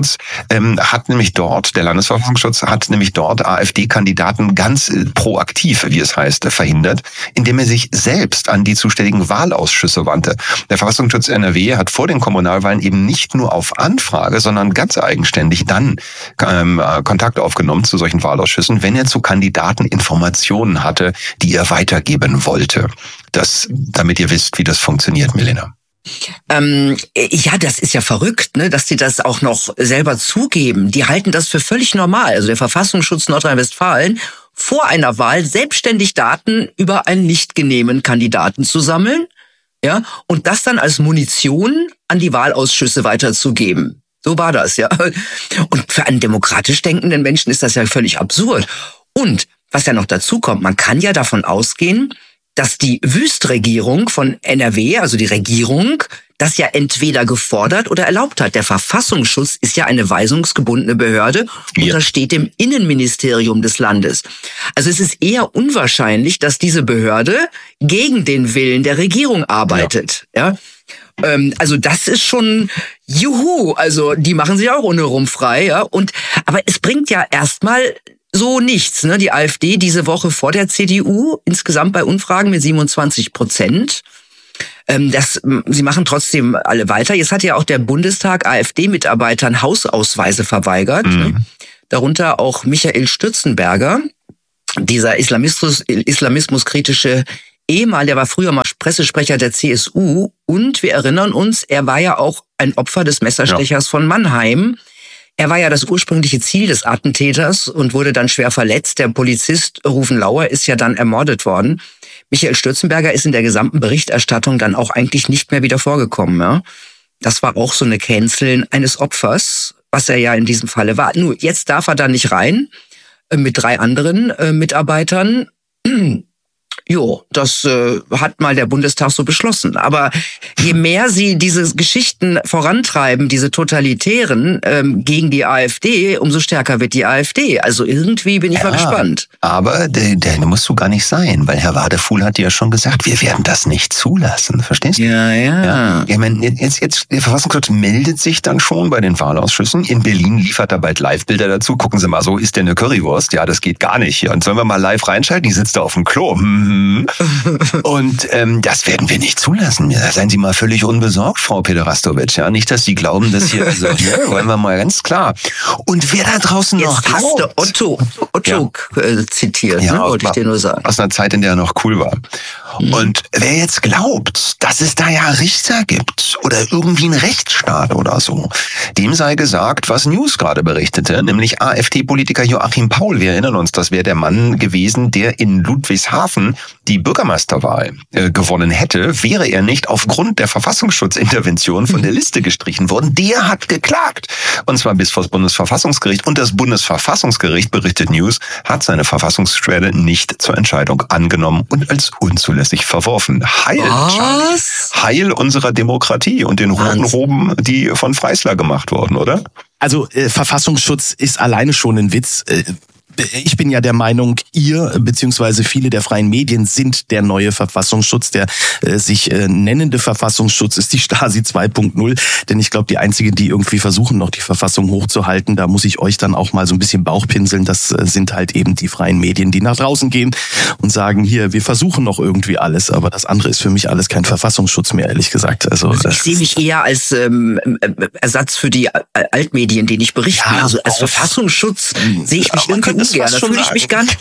Landesverfassungsschutz hat nämlich dort AfD-Kandidaten ganz proaktiv, wie es heißt, verhindert, indem er sich selbst an die zuständigen Wahlausschüsse wandte. Der Verfassungsschutz NRW hat vor den Kommunalwahlen eben nicht nur auf Anfrage, sondern ganz eigenständig dann Kontakt aufgenommen zu solchen Wahlausschüssen, wenn er zu Kandidaten Informationen hatte, die er weitergeben wollte. Damit ihr wisst, wie das funktioniert, Milena. Ja, das ist ja verrückt, ne, dass die das auch noch selber zugeben. Die halten das für völlig normal. Also der Verfassungsschutz Nordrhein-Westfalen, vor einer Wahl selbstständig Daten über einen nicht genehmen Kandidaten zu sammeln, ja, und das dann als Munition an die Wahlausschüsse weiterzugeben. So war das, ja. Und für einen demokratisch denkenden Menschen ist das ja völlig absurd. Und was ja noch dazu kommt, man kann ja davon ausgehen, dass die Wüstregierung von NRW, also die Regierung, das ja entweder gefordert oder erlaubt hat. Der Verfassungsschutz ist ja eine weisungsgebundene Behörde, untersteht dem Innenministerium des Landes. Also es ist eher unwahrscheinlich, dass diese Behörde gegen den Willen der Regierung arbeitet. Ja. Also das ist schon juhu. Also die machen sich auch ohne rum frei. Ja. Aber es bringt ja erstmal so nichts, ne? Die AfD diese Woche vor der CDU, insgesamt bei Umfragen mit 27%. Sie machen trotzdem alle weiter. Jetzt hat ja auch der Bundestag AfD-Mitarbeitern Hausausweise verweigert. Ne? Darunter auch Michael Stürzenberger, dieser islamismuskritische Ehemann, der war früher mal Pressesprecher der CSU. Und wir erinnern uns, er war ja auch ein Opfer des Messerstechers von Mannheim. Er war ja das ursprüngliche Ziel des Attentäters und wurde dann schwer verletzt. Der Polizist Rufen Lauer ist ja dann ermordet worden. Michael Stürzenberger ist in der gesamten Berichterstattung dann auch eigentlich nicht mehr wieder vorgekommen. Ja? Das war auch so eine Canceln eines Opfers, was er ja in diesem Falle war. Nur jetzt darf er da nicht rein, mit 3 anderen Mitarbeitern. Jo, das hat mal der Bundestag so beschlossen. Aber je mehr sie diese Geschichten vorantreiben, diese totalitären gegen die AfD, umso stärker wird die AfD. Also irgendwie bin ich mal gespannt. Aber der musst du gar nicht sein, weil Herr Wadefuhl hat ja schon gesagt, wir werden das nicht zulassen. Verstehst du? Ja. Ich meine, jetzt der Verfassungsschutz meldet sich dann schon bei den Wahlausschüssen. In Berlin liefert er bald Live-Bilder dazu. Gucken Sie mal, so ist denn eine Currywurst? Ja, das geht gar nicht hier. Und sollen wir mal live reinschalten? Die sitzt da auf dem Klo. Und das werden wir nicht zulassen. Seien Sie mal völlig unbesorgt, Frau Pederastovic. Ja, nicht, dass Sie glauben, dass hier, also, wollen wir mal ganz klar. Und wer da draußen jetzt noch hast du Otto zitiert, ja, ne? Wollte ich dir nur sagen. Aus einer Zeit, in der er noch cool war. Und wer jetzt glaubt, dass es da ja Richter gibt oder irgendwie einen Rechtsstaat oder so, dem sei gesagt, was News gerade berichtete, nämlich AfD-Politiker Joachim Paul. Wir erinnern uns, das wäre der Mann gewesen, der in Ludwigshafen die Bürgermeisterwahl gewonnen hätte, wäre er nicht aufgrund der Verfassungsschutzintervention von der Liste gestrichen worden. Der hat geklagt. Und zwar bis vor das Bundesverfassungsgericht. Und das Bundesverfassungsgericht, berichtet News, hat seine Verfassungsbeschwerde nicht zur Entscheidung angenommen und als unzulässig verworfen. Heil unserer Demokratie und den roten Roben, die von Freisler gemacht wurden, oder? Also Verfassungsschutz ist alleine schon ein Witz. Ich bin ja der Meinung, ihr bzw. viele der freien Medien sind der neue Verfassungsschutz. Der sich nennende Verfassungsschutz ist die Stasi 2.0. Denn ich glaube, die einzigen, die irgendwie versuchen, noch die Verfassung hochzuhalten, da muss ich euch dann auch mal so ein bisschen Bauchpinseln. Das sind halt eben die freien Medien, die nach draußen gehen und sagen, hier, wir versuchen noch irgendwie alles. Aber das andere ist für mich alles kein Verfassungsschutz mehr, ehrlich gesagt. Also ich sehe mich eher als Ersatz für die Altmedien, die nicht berichten. Ja, also als Verfassungsschutz sehe ich mich irgendwie ungern. Da fühle ich mich gar nicht.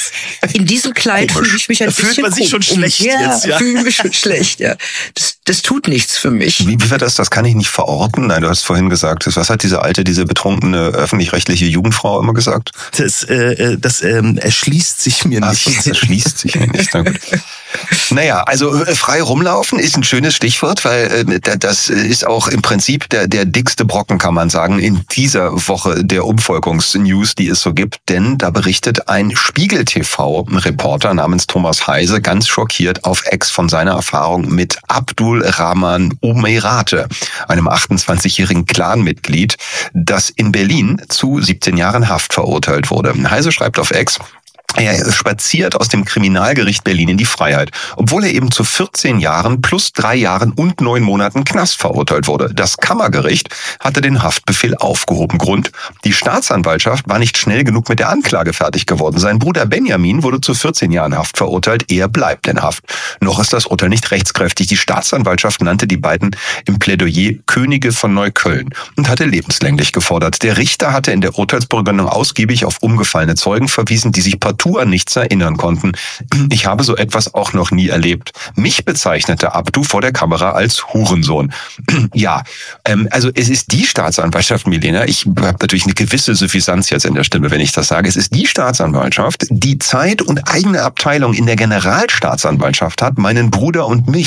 In diesem Kleid fühle ich mich ein bisschen. Da fühlt man sich schon schlecht jetzt, ja. Fühle mich schon schlecht, ja. Das tut nichts für mich. Wie war das? Das kann ich nicht verorten. Nein, du hast vorhin gesagt, was hat diese betrunkene öffentlich-rechtliche Jugendfrau immer gesagt? Das erschließt sich mir nicht. Das erschließt sich mir nicht. Na gut. Naja, also frei rumlaufen ist ein schönes Stichwort, weil das ist auch im Prinzip der dickste Brocken, kann man sagen, in dieser Woche der Umvolkungsnews, die es so gibt. Denn da berichtet ein Spiegel-TV-Reporter namens Thomas Heise ganz schockiert auf X von seiner Erfahrung mit Abdul Rahman Omerate, einem 28-jährigen Clanmitglied, das in Berlin zu 17 Jahren Haft verurteilt wurde. Heise schreibt auf X: Er spaziert aus dem Kriminalgericht Berlin in die Freiheit, obwohl er eben zu 14 Jahren plus 3 Jahren und 9 Monaten Knast verurteilt wurde. Das Kammergericht hatte den Haftbefehl aufgehoben. Grund: Die Staatsanwaltschaft war nicht schnell genug mit der Anklage fertig geworden. Sein Bruder Benjamin wurde zu 14 Jahren Haft verurteilt. Er bleibt in Haft. Noch ist das Urteil nicht rechtskräftig. Die Staatsanwaltschaft nannte die beiden im Plädoyer Könige von Neukölln und hatte lebenslänglich gefordert. Der Richter hatte in der Urteilsbegründung ausgiebig auf umgefallene Zeugen verwiesen, die sich partout an nichts erinnern konnten. Ich habe so etwas auch noch nie erlebt. Mich bezeichnete Abdu vor der Kamera als Hurensohn. Ja, also es ist die Staatsanwaltschaft, Milena, ich habe natürlich eine gewisse Suffisanz jetzt in der Stimme, wenn ich das sage, es ist die Staatsanwaltschaft, die Zeit und eigene Abteilung in der Generalstaatsanwaltschaft hat, meinen Bruder und mich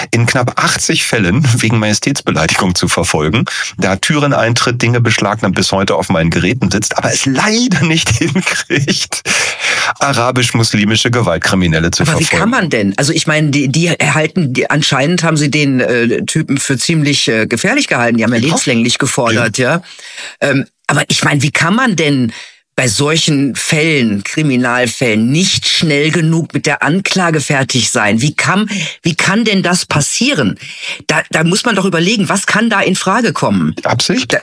in knapp 80 Fällen wegen Majestätsbeleidigung zu verfolgen, da Türen eintritt, Dinge beschlagnahmt, bis heute auf meinen Geräten sitzt, aber es leider nicht hinkriegt, arabisch-muslimische Gewaltkriminelle zu verfolgen. Aber wie kann man denn? Also ich meine, anscheinend haben sie den Typen für ziemlich gefährlich gehalten. Die haben ja lebenslänglich gefordert, ja. Aber ich meine, wie kann man denn bei solchen Fällen, Kriminalfällen, nicht schnell genug mit der Anklage fertig sein? Wie kann denn das passieren? Da muss man doch überlegen, was kann da in Frage kommen? Absicht?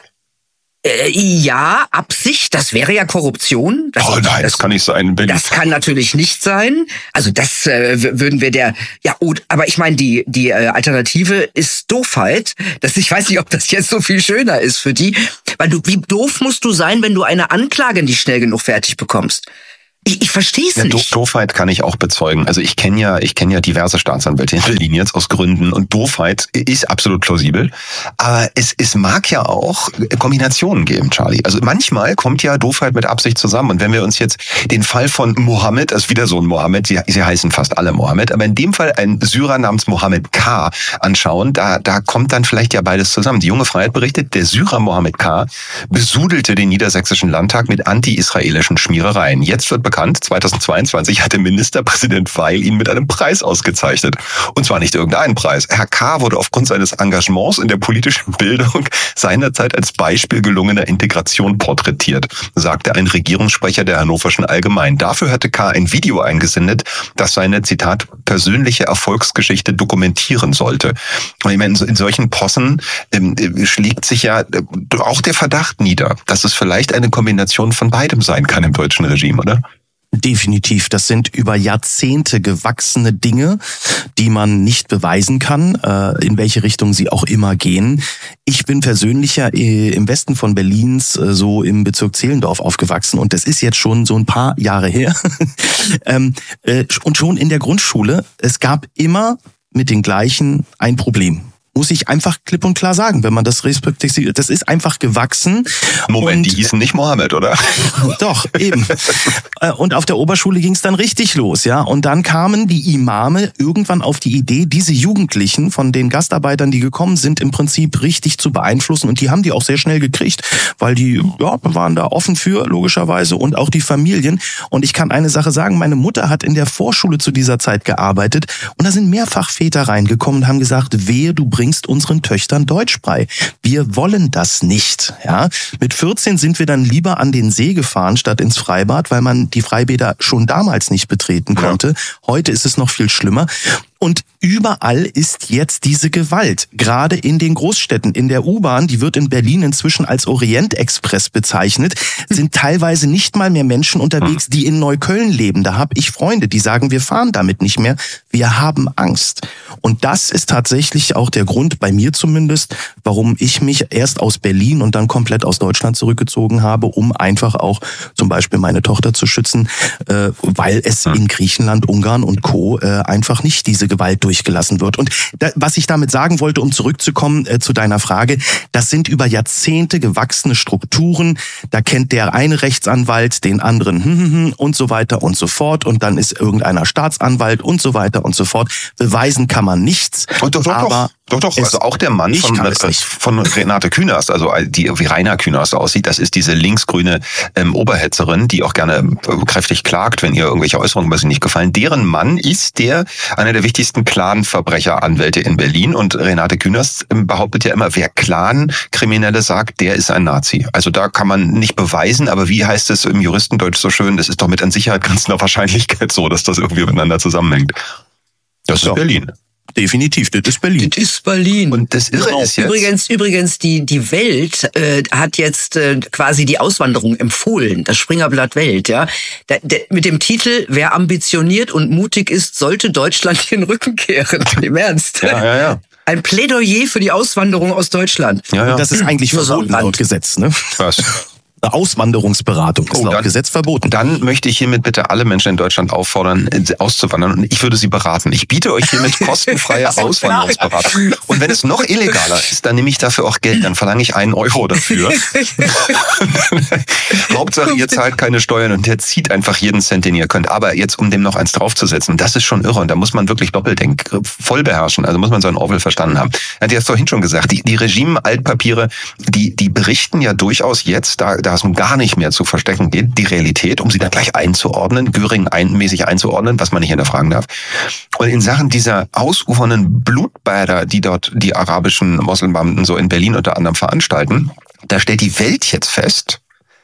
Ja, Absicht, das wäre ja Korruption. Das kann nicht sein. Das kann natürlich nicht sein. Also das würden wir aber ich meine, die Alternative ist Doofheit. Ich weiß nicht, ob das jetzt so viel schöner ist für die. Weil wie doof musst du sein, wenn du eine Anklage nicht schnell genug fertig bekommst? Ich verstehe es nicht. Doofheit kann ich auch bezeugen. Also ich kenne ja diverse Staatsanwälte in Berlin jetzt aus Gründen und Doofheit ist absolut plausibel. Aber es mag ja auch Kombinationen geben, Charlie. Also manchmal kommt ja Doofheit mit Absicht zusammen. Und wenn wir uns jetzt den Fall von Mohammed, also wieder so ein Mohammed, sie heißen fast alle Mohammed, aber in dem Fall ein Syrer namens Mohammed K. anschauen, da kommt dann vielleicht ja beides zusammen. Die Junge Freiheit berichtet, der Syrer Mohammed K. besudelte den niedersächsischen Landtag mit anti-israelischen Schmierereien. Jetzt wird bekannt, 2022 hatte Ministerpräsident Weil ihn mit einem Preis ausgezeichnet. Und zwar nicht irgendeinen Preis. Herr K. wurde aufgrund seines Engagements in der politischen Bildung seinerzeit als Beispiel gelungener Integration porträtiert, sagte ein Regierungssprecher der Hannoverschen Allgemeinen. Dafür hatte K. ein Video eingesendet, das seine, Zitat, persönliche Erfolgsgeschichte dokumentieren sollte. Und ich meine, in solchen Possen schlägt sich ja auch der Verdacht nieder, dass es vielleicht eine Kombination von beidem sein kann im deutschen Regime, oder? Definitiv. Das sind über Jahrzehnte gewachsene Dinge, die man nicht beweisen kann, in welche Richtung sie auch immer gehen. Ich bin persönlich ja im Westen von Berlins, so im Bezirk Zehlendorf aufgewachsen und das ist jetzt schon so ein paar Jahre her. Und schon in der Grundschule, es gab immer mit den gleichen ein Problem. Muss ich einfach klipp und klar sagen, wenn man das respektiert. Das ist einfach gewachsen. Moment, die hießen nicht Mohammed, oder? Doch, eben. Und auf der Oberschule ging es dann richtig los, ja. Und dann kamen die Imame irgendwann auf die Idee, diese Jugendlichen von den Gastarbeitern, die gekommen sind, im Prinzip richtig zu beeinflussen. Und die haben die auch sehr schnell gekriegt, weil die waren da offen für, logischerweise, und auch die Familien. Und ich kann eine Sache sagen, meine Mutter hat in der Vorschule zu dieser Zeit gearbeitet und da sind mehrfach Väter reingekommen und haben gesagt, wehe, du bringst unseren Töchtern Deutsch bei. Wir wollen das nicht. Ja? Mit 14 sind wir dann lieber an den See gefahren, statt ins Freibad, weil man die Freibäder schon damals nicht betreten konnte. Ja. Heute ist es noch viel schlimmer. Und überall ist jetzt diese Gewalt. Gerade in den Großstädten. In der U-Bahn, die wird in Berlin inzwischen als Orientexpress bezeichnet, sind teilweise nicht mal mehr Menschen unterwegs, die in Neukölln leben. Da habe ich Freunde, die sagen, wir fahren damit nicht mehr. Wir haben Angst. Und das ist tatsächlich auch der Grund, bei mir zumindest, warum ich mich erst aus Berlin und dann komplett aus Deutschland zurückgezogen habe, um einfach auch zum Beispiel meine Tochter zu schützen, weil es in Griechenland, Ungarn und Co. einfach nicht diese Gewalt durchgelassen wird. Und was ich damit sagen wollte, um zurückzukommen zu deiner Frage, das sind über Jahrzehnte gewachsene Strukturen. Da kennt der eine Rechtsanwalt den anderen und so weiter und so fort. Und dann ist irgendeiner Staatsanwalt und so weiter und so fort. Beweisen kann man nichts. Doch. Also auch der Mann von Renate Künast, also wie Rainer Künast aussieht, das ist diese linksgrüne Oberhetzerin, die auch gerne kräftig klagt, wenn ihr irgendwelche Äußerungen über sie nicht gefallen. Deren Mann ist einer der wichtigsten Clan-Verbrecheranwälte in Berlin. Und Renate Künast behauptet ja immer, wer Clan-Kriminelle sagt, der ist ein Nazi. Also da kann man nicht beweisen, aber wie heißt es im Juristendeutsch so schön, das ist doch mit an Sicherheit grenzender Wahrscheinlichkeit so, dass das irgendwie miteinander zusammenhängt. Das ist Berlin. Definitiv, das ist Berlin. Das ist Berlin. Und das Irre ist jetzt... Übrigens, die Welt hat jetzt quasi die Auswanderung empfohlen, das Springerblatt Welt, ja. Mit dem Titel, wer ambitioniert und mutig ist, sollte Deutschland den Rücken kehren. Im Ernst. Ja. Ein Plädoyer für die Auswanderung aus Deutschland. Ja. Und das ist eigentlich verboten laut Gesetz, ne? Was? Eine Auswanderungsberatung ist laut Gesetz verboten. Dann möchte ich hiermit bitte alle Menschen in Deutschland auffordern, auszuwandern. Und ich würde sie beraten. Ich biete euch hiermit kostenfreie Auswanderungsberatung. Und wenn es noch illegaler ist, dann nehme ich dafür auch Geld. Dann verlange ich 1 Euro dafür. Hauptsache, ihr zahlt keine Steuern und der zieht einfach jeden Cent, den ihr könnt. Aber jetzt, um dem noch eins draufzusetzen, das ist schon irre. Und da muss man wirklich Doppeldenk voll beherrschen. Also muss man so einen Orwell verstanden haben. Er hat ja vorhin schon gesagt, die Regime-Altpapiere, die berichten ja durchaus jetzt, da es nun gar nicht mehr zu verstecken geht, die Realität, um sie dann gleich einzuordnen, Göring-mäßig einzuordnen, was man nicht hinterfragen darf. Und in Sachen dieser ausufernden Blutbäder, die dort die arabischen Moslembeamten so in Berlin unter anderem veranstalten, da stellt die Welt jetzt fest,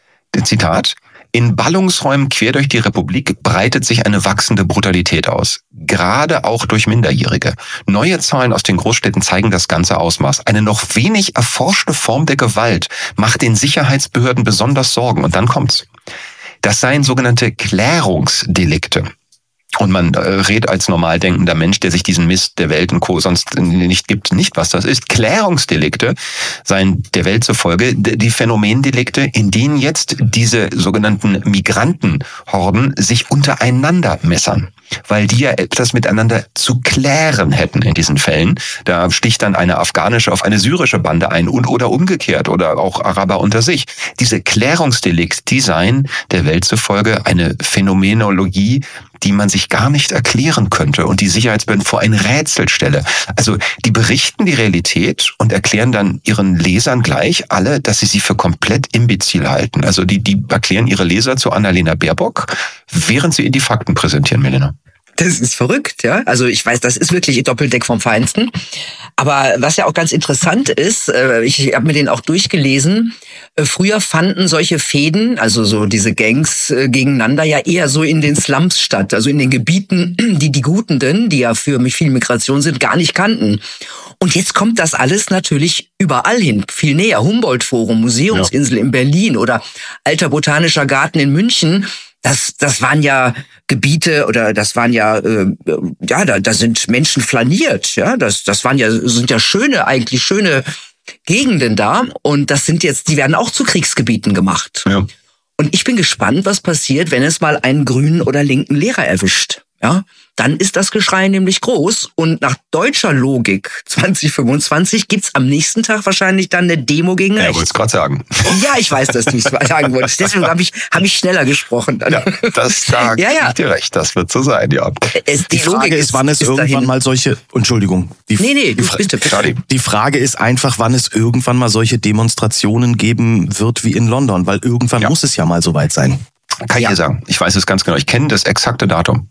Zitat, in Ballungsräumen quer durch die Republik breitet sich eine wachsende Brutalität aus. Gerade auch durch Minderjährige. Neue Zahlen aus den Großstädten zeigen das ganze Ausmaß. Eine noch wenig erforschte Form der Gewalt macht den Sicherheitsbehörden besonders Sorgen. Und dann kommt's. Das seien sogenannte Klärungsdelikte. Und man redet als normal denkender Mensch, der sich diesen Mist der Welt und Co. sonst nicht gibt, nicht, was das ist. Klärungsdelikte seien der Welt zufolge die Phänomendelikte, in denen jetzt diese sogenannten Migrantenhorden sich untereinander messern. Weil die ja etwas miteinander zu klären hätten in diesen Fällen. Da sticht dann eine afghanische auf eine syrische Bande ein oder umgekehrt oder auch Araber unter sich. Diese Klärungsdelikte, die seien der Welt zufolge eine Phänomenologie, die man sich gar nicht erklären könnte und die Sicherheitsbehörden vor ein Rätsel stelle. Also die berichten die Realität und erklären dann ihren Lesern gleich alle, dass sie für komplett imbezil halten. Also die erklären ihre Leser zu Annalena Baerbock, während sie ihnen die Fakten präsentieren, Melina. Das ist verrückt, ja. Also ich weiß, das ist wirklich Doppeldeck vom Feinsten. Aber was ja auch ganz interessant ist, ich habe mir den auch durchgelesen, früher fanden solche Fäden, also so diese Gangs gegeneinander ja eher so in den Slums statt, also in den Gebieten, die Gutenden, die ja für viel Migration sind, gar nicht kannten. Und jetzt kommt das alles natürlich überall hin, viel näher. Humboldt-Forum, Museumsinsel in Berlin oder Alter Botanischer Garten in München. Das waren ja Gebiete oder das waren ja da sind Menschen flaniert, ja, sind ja schöne Gegenden da und die werden auch zu Kriegsgebieten gemacht. Ja. Und ich bin gespannt, was passiert, wenn es mal einen grünen oder linken Lehrer erwischt. Ja, dann ist das Geschrei nämlich groß und nach deutscher Logik 2025 gibt's am nächsten Tag wahrscheinlich dann eine Demo gegen rechts. Ja, wollte es gerade sagen. Ja, ich weiß, dass du es sagen wolltest. Deswegen habe ich schneller gesprochen. Dann. Ja, gebe ich dir recht. Das wird so sein, ja. Die Frage ist, wann es irgendwann mal solche... Entschuldigung. Bitte. Die Frage ist einfach, wann es irgendwann mal solche Demonstrationen geben wird wie in London, weil irgendwann muss es ja mal soweit sein. Kann ich dir sagen. Ich weiß es ganz genau. Ich kenne das exakte Datum.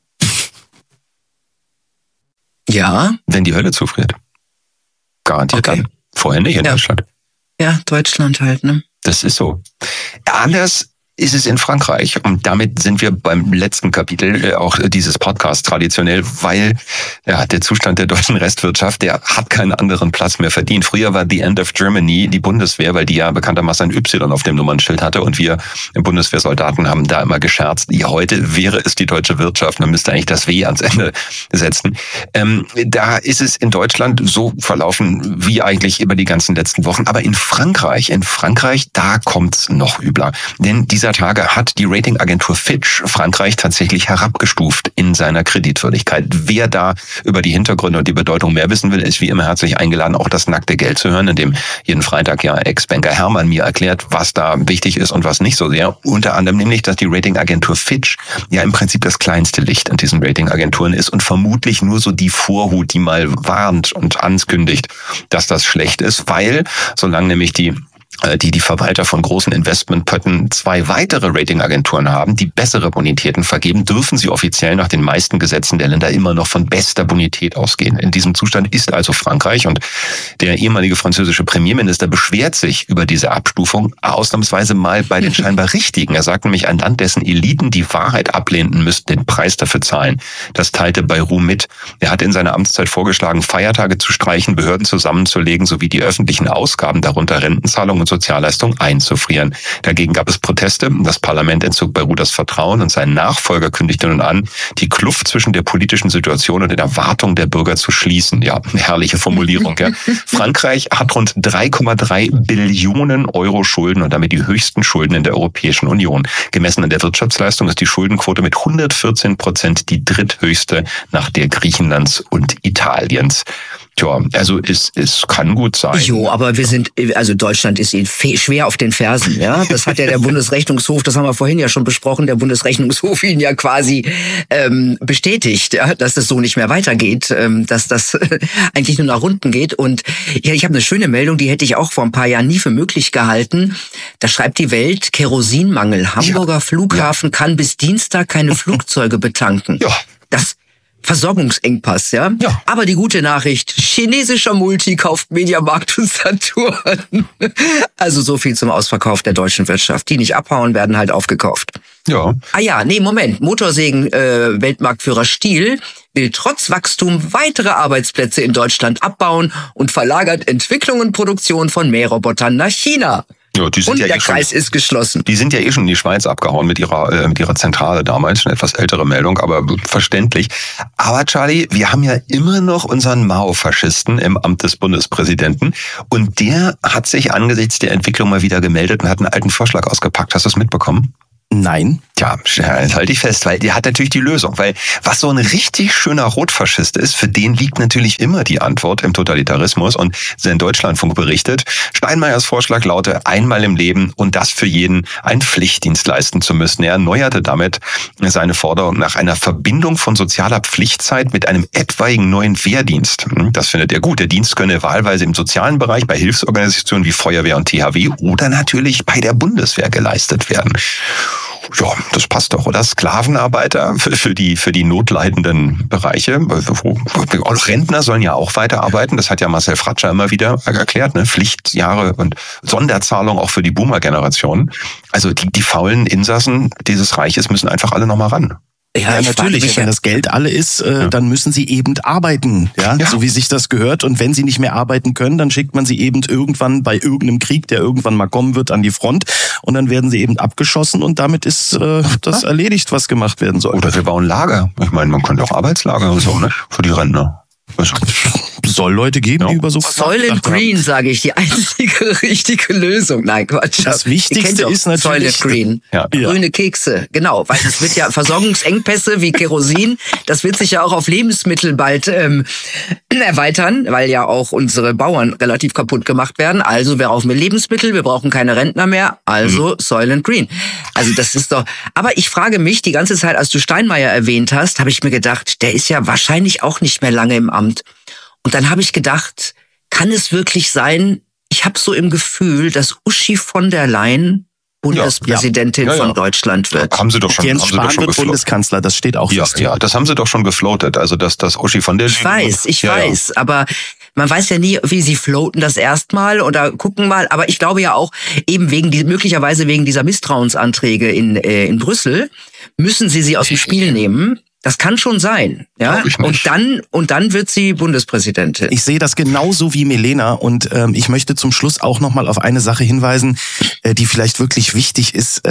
Ja. Wenn die Hölle zufriert. Garantiert dann. Vorher nicht in Deutschland. Ja, Deutschland halt, ne? Das ist so. Anders ist es in Frankreich. Und damit sind wir beim letzten Kapitel auch dieses Podcasts traditionell, weil der Zustand der deutschen Restwirtschaft, der hat keinen anderen Platz mehr verdient. Früher war The End of Germany die Bundeswehr, weil die ja bekanntermaßen ein Y auf dem Nummernschild hatte und wir Bundeswehrsoldaten haben da immer gescherzt. Ja, heute wäre es die deutsche Wirtschaft, man müsste eigentlich das W ans Ende setzen. Da ist es in Deutschland so verlaufen wie eigentlich über die ganzen letzten Wochen. Aber in Frankreich, da kommt's noch übler. Denn dieser Tage hat die Ratingagentur Fitch Frankreich tatsächlich herabgestuft in seiner Kreditwürdigkeit. Wer da über die Hintergründe und die Bedeutung mehr wissen will, ist wie immer herzlich eingeladen, auch das nackte Geld zu hören, in dem jeden Freitag ja Ex-Banker Hermann mir erklärt, was da wichtig ist und was nicht so sehr. Unter anderem nämlich, dass die Ratingagentur Fitch ja im Prinzip das kleinste Licht an diesen Ratingagenturen ist und vermutlich nur so die Vorhut, die mal warnt und ankündigt, dass das schlecht ist, weil solange nämlich die Verwalter von großen Investmentpötten 2 weitere Ratingagenturen haben, die bessere Bonitäten vergeben, dürfen sie offiziell nach den meisten Gesetzen der Länder immer noch von bester Bonität ausgehen. In diesem Zustand ist also Frankreich und der ehemalige französische Premierminister beschwert sich über diese Abstufung ausnahmsweise mal bei den scheinbar Richtigen. Er sagt nämlich, ein Land, dessen Eliten die Wahrheit ablehnten, müssten den Preis dafür zahlen. Das teilte Bayrou mit. Er hat in seiner Amtszeit vorgeschlagen, Feiertage zu streichen, Behörden zusammenzulegen sowie die öffentlichen Ausgaben, darunter Rentenzahlungen und Sozialleistungen einzufrieren. Dagegen gab es Proteste. Das Parlament entzog Bayrou das Vertrauen und sein Nachfolger kündigte nun an, die Kluft zwischen der politischen Situation und den Erwartungen der Bürger zu schließen. Ja, eine herrliche Formulierung. Ja. Frankreich hat rund 3,3 Billionen Euro Schulden und damit die höchsten Schulden in der Europäischen Union. Gemessen an der Wirtschaftsleistung ist die Schuldenquote mit 114% die dritthöchste nach der Griechenlands und Italiens. Tja, also es kann gut sein. Jo, aber Deutschland ist Ihnen schwer auf den Fersen, ja. Das hat ja der Bundesrechnungshof, das haben wir vorhin ja schon besprochen, der Bundesrechnungshof Ihnen ja quasi bestätigt, ja, dass es so nicht mehr weitergeht, dass das eigentlich nur nach unten geht. Und ja, ich habe eine schöne Meldung, die hätte ich auch vor ein paar Jahren nie für möglich gehalten. Da schreibt die Welt, Kerosinmangel. Hamburger Flughafen kann bis Dienstag keine Flugzeuge betanken. Ja. Das Versorgungsengpass, ja? Ja. Aber die gute Nachricht, chinesischer Multi kauft Mediamarkt und Saturn. Also so viel zum Ausverkauf der deutschen Wirtschaft. Die nicht abhauen, werden halt aufgekauft. Ja. Moment. Motorsägen Weltmarktführer Stihl will trotz Wachstum weitere Arbeitsplätze in Deutschland abbauen und verlagert Entwicklung und Produktion von Mährobotern nach China. Ja, die sind und ja der Kreis ist geschlossen. Die sind ja schon in die Schweiz abgehauen mit ihrer Zentrale damals. Eine etwas ältere Meldung, aber verständlich. Aber Charlie, wir haben ja immer noch unseren Mao-Faschisten im Amt des Bundespräsidenten. Und der hat sich angesichts der Entwicklung mal wieder gemeldet und hat einen alten Vorschlag ausgepackt. Hast du es mitbekommen? Nein. Ja, halte ich fest, weil der hat natürlich die Lösung. Weil was so ein richtig schöner Rotfaschist ist, für den liegt natürlich immer die Antwort im Totalitarismus. Und sein Deutschlandfunk berichtet, Steinmeiers Vorschlag laute, einmal im Leben und das für jeden einen Pflichtdienst leisten zu müssen. Er erneuerte damit seine Forderung nach einer Verbindung von sozialer Pflichtzeit mit einem etwaigen neuen Wehrdienst. Das findet er gut. Der Dienst könne wahlweise im sozialen Bereich bei Hilfsorganisationen wie Feuerwehr und THW oder natürlich bei der Bundeswehr geleistet werden. Ja, das passt doch, oder? Sklavenarbeiter für die notleidenden Bereiche. Auch Rentner sollen ja auch weiterarbeiten. Das hat ja Marcel Fratscher immer wieder erklärt, ne? Pflichtjahre und Sonderzahlung auch für die Boomer-Generation. Also die faulen Insassen dieses Reiches müssen einfach alle nochmal ran. Ja, natürlich. Wenn das Geld alle ist, dann müssen sie eben arbeiten, ja, so wie sich das gehört. Und wenn sie nicht mehr arbeiten können, dann schickt man sie eben irgendwann bei irgendeinem Krieg, der irgendwann mal kommen wird, an die Front. Und dann werden sie eben abgeschossen und damit ist das erledigt, was gemacht werden soll. Oder wir bauen Lager. Ich meine, man könnte auch Arbeitslager und so, ne, für die Rentner. Soll Leute geben, die über sowas Soylent Green, sage ich, die einzige richtige Lösung. Nein, Quatsch. Das Wichtigste ist natürlich Soylent Green. Ja. Grüne Kekse, genau. Weil es wird ja Versorgungsengpässe wie Kerosin, das wird sich ja auch auf Lebensmittel bald erweitern, weil ja auch unsere Bauern relativ kaputt gemacht werden. Also wir brauchen Lebensmittel, wir brauchen keine Rentner mehr, also Soylent Green. Also das ist doch... Aber ich frage mich die ganze Zeit, als du Steinmeier erwähnt hast, habe ich mir gedacht, der ist ja wahrscheinlich auch nicht mehr lange im Amt. Und dann habe ich gedacht, kann es wirklich sein, ich habe so im Gefühl, dass Uschi von der Leyen Bundespräsidentin von Deutschland wird. Haben sie doch schon. Jens Spahn wird Bundeskanzler, das steht auch fest. Ja, das haben sie doch schon gefloatet. Also dass Uschi von der Leyen... Ich weiß, aber man weiß ja nie, wie sie floaten das erstmal oder gucken mal. Aber ich glaube ja auch, eben möglicherweise wegen dieser Misstrauensanträge in Brüssel, müssen sie aus dem Spiel nehmen. Das kann schon sein, ja. Und dann wird sie Bundespräsidentin. Ich sehe das genauso wie Milena und ich möchte zum Schluss auch noch mal auf eine Sache hinweisen, die vielleicht wirklich wichtig ist.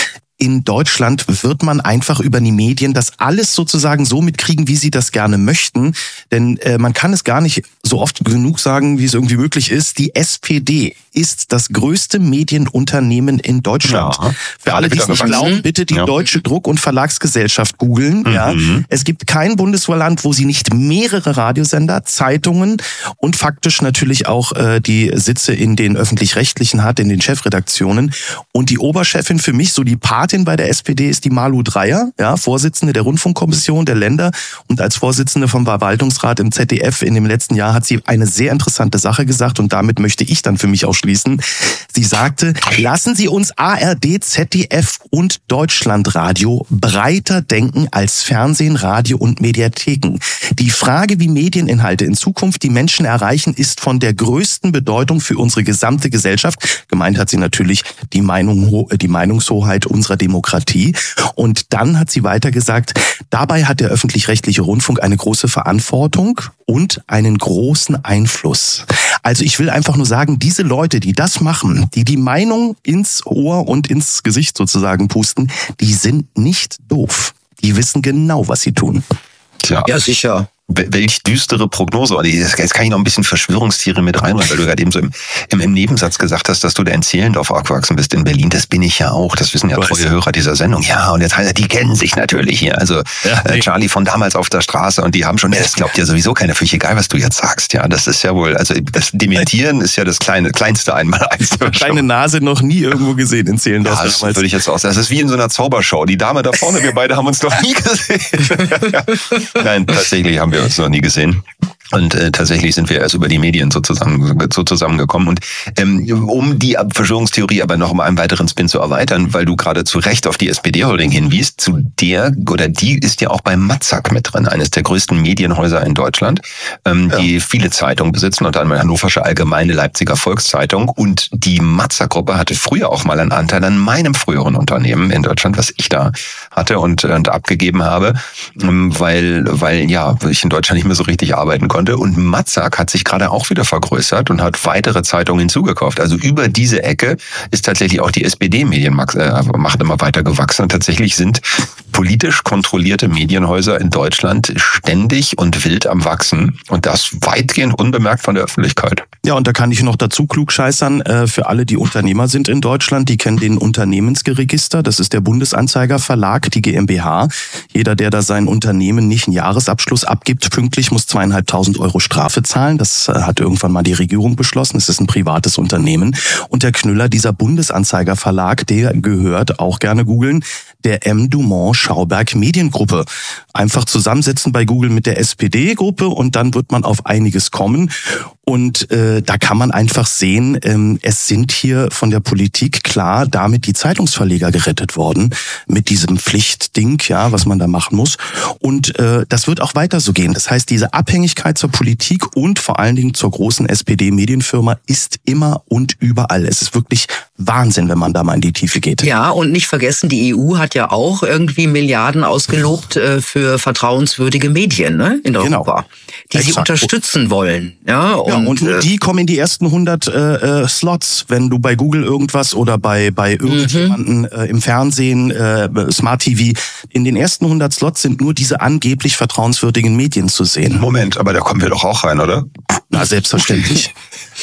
In Deutschland wird man einfach über die Medien das alles sozusagen so mitkriegen, wie sie das gerne möchten. Denn man kann es gar nicht so oft genug sagen, wie es irgendwie möglich ist. Die SPD ist das größte Medienunternehmen in Deutschland. Ja, für alle, die es nicht glauben, bitte die Deutsche Druck- und Verlagsgesellschaft googeln. Ja, es gibt kein Bundesland, wo sie nicht mehrere Radiosender, Zeitungen und faktisch natürlich auch die Sitze in den Öffentlich-Rechtlichen hat, in den Chefredaktionen. Und die Oberchefin für mich, so die Patin bei der SPD, ist die Malu Dreyer, ja, Vorsitzende der Rundfunkkommission der Länder und als Vorsitzende vom Verwaltungsrat im ZDF in dem letzten Jahr hat sie eine sehr interessante Sache gesagt und damit möchte ich dann für mich auch schließen. Sie sagte, lassen Sie uns ARD, ZDF und Deutschlandradio breiter denken als Fernsehen, Radio und Mediatheken. Die Frage, wie Medieninhalte in Zukunft die Menschen erreichen, ist von der größten Bedeutung für unsere gesamte Gesellschaft. Gemeint hat sie natürlich die Meinungshoheit unserer Demokratie. Und dann hat sie weiter gesagt, dabei hat der öffentlich-rechtliche Rundfunk eine große Verantwortung und einen großen Einfluss. Also ich will einfach nur sagen, diese Leute, die das machen, die Meinung ins Ohr und ins Gesicht sozusagen pusten, die sind nicht doof. Die wissen genau, was sie tun. Tja. Ja, sicher. Welch düstere Prognose. Jetzt kann ich noch ein bisschen Verschwörungstheorie mit reinholen, weil du gerade eben so im Nebensatz gesagt hast, dass du da in Zehlendorf aufgewachsen bist in Berlin. Das bin ich ja auch. Das wissen ja treue Hörer dieser Sendung. Ja, und jetzt die kennen sich natürlich hier. Also Charlie von damals auf der Straße und die haben schon, das glaubt ja sowieso keiner, völlig egal, was du jetzt sagst. Ja, das ist ja wohl, also das Dementieren ist ja das kleinste Einmaleins. Kleine Nase noch nie irgendwo gesehen in Zehlendorf. Ja, das würde ich jetzt auch sagen. Das ist wie in so einer Zaubershow. Die Dame da vorne, wir beide haben uns noch nie gesehen. Nein, tatsächlich haben wir uns noch nie gesehen. Und tatsächlich sind wir erst über die Medien so zusammengekommen. Und um die Verschwörungstheorie aber noch um einen weiteren Spin zu erweitern, weil du gerade zu Recht auf die SPD-Holding hinwiest, die ist ja auch bei Matzak mit drin, eines der größten Medienhäuser in Deutschland, die viele Zeitungen besitzen, unter anderem Hannoversche Allgemeine, Leipziger Volkszeitung. Und die Matzak-Gruppe hatte früher auch mal einen Anteil an meinem früheren Unternehmen in Deutschland, was ich da hatte und abgegeben habe, weil ich in Deutschland nicht mehr so richtig arbeiten konnte. Und Matzak hat sich gerade auch wieder vergrößert und hat weitere Zeitungen hinzugekauft. Also über diese Ecke ist tatsächlich auch die SPD-Medienmacht immer weiter gewachsen. Und tatsächlich sind politisch kontrollierte Medienhäuser in Deutschland ständig und wild am Wachsen. Und das weitgehend unbemerkt von der Öffentlichkeit. Ja, und da kann ich noch dazu klugscheißern, für alle, die Unternehmer sind in Deutschland, die kennen den Unternehmensregister. Das ist der Bundesanzeiger Verlag, die GmbH. Jeder, der da sein Unternehmen nicht einen Jahresabschluss abgibt, pünktlich, muss 2.500 € Strafe zahlen. Das hat irgendwann mal die Regierung beschlossen. Es ist ein privates Unternehmen. Und der Knüller, dieser Bundesanzeiger Verlag, der gehört, auch gerne googeln, der M. Dumont Schauberg Mediengruppe. Einfach zusammensetzen bei Google mit der SPD-Gruppe und dann wird man auf einiges kommen. Und da kann man einfach sehen, es sind hier von der Politik klar damit die Zeitungsverleger gerettet worden mit diesem Pflichtding, ja, was man da machen muss. Und das wird auch weiter so gehen. Das heißt, diese Abhängigkeit zur Politik und vor allen Dingen zur großen SPD-Medienfirma ist immer und überall. Es ist wirklich Wahnsinn, wenn man da mal in die Tiefe geht. Ja, und nicht vergessen, die EU hat ja auch irgendwie Milliarden ausgelobt für vertrauenswürdige Medien, ne, in Europa, die sie unterstützen wollen. Ja, und die kommen in die ersten 100 Slots, wenn du bei Google irgendwas oder bei irgendjemanden im Fernsehen, Smart TV, in den ersten 100 Slots sind nur diese angeblich vertrauenswürdigen Medien zu sehen. Moment, aber da kommen wir doch auch rein, oder? Na, selbstverständlich.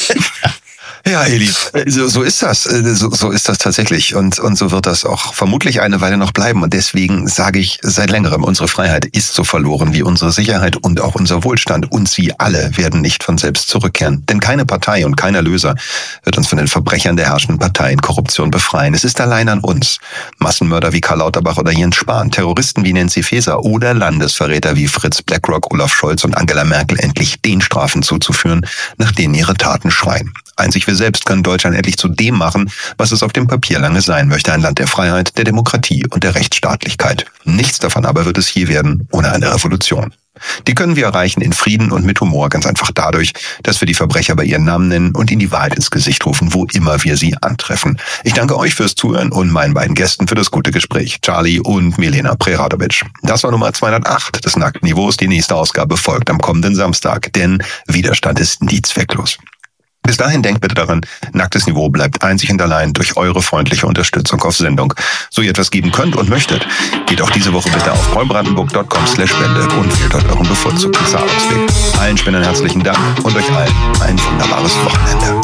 Ja, Eli, so ist das. So ist das tatsächlich. Und so wird das auch vermutlich eine Weile noch bleiben. Und deswegen sage ich seit längerem, unsere Freiheit ist so verloren wie unsere Sicherheit und auch unser Wohlstand. Und sie alle werden nicht von selbst zurückkehren. Denn keine Partei und kein Erlöser wird uns von den Verbrechern der herrschenden Partei in Korruption befreien. Es ist allein an uns. Massenmörder wie Karl Lauterbach oder Jens Spahn, Terroristen wie Nancy Faeser oder Landesverräter wie Fritz BlackRock, Olaf Scholz und Angela Merkel endlich den Strafen zuzuführen, nach denen ihre Taten schreien. Einzig wir selbst können Deutschland endlich zu dem machen, was es auf dem Papier lange sein möchte. Ein Land der Freiheit, der Demokratie und der Rechtsstaatlichkeit. Nichts davon aber wird es je werden ohne eine Revolution. Die können wir erreichen in Frieden und mit Humor, ganz einfach dadurch, dass wir die Verbrecher bei ihren Namen nennen und ihnen die Wahrheit ins Gesicht rufen, wo immer wir sie antreffen. Ich danke euch fürs Zuhören und meinen beiden Gästen für das gute Gespräch, Charlie und Milena Preradovic. Das war Nummer 208 des Nackten Niveaus. Die nächste Ausgabe folgt am kommenden Samstag, denn Widerstand ist nie zwecklos. Bis dahin denkt bitte daran, Nacktes Niveau bleibt einzig und allein durch eure freundliche Unterstützung auf Sendung. So ihr etwas geben könnt und möchtet, geht auch diese Woche bitte auf neubrandenburg.com/spende und wählt dort euren bevorzugten Zahlungsweg. Allen Spendern herzlichen Dank und euch allen ein wunderbares Wochenende.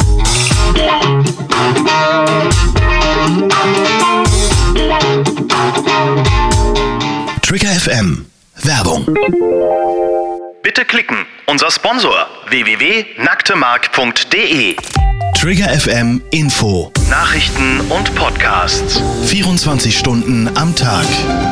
Trigger FM Werbung. Bitte klicken. Unser Sponsor www.nacktemark.de. Trigger FM Info. Nachrichten und Podcasts. 24 Stunden am Tag.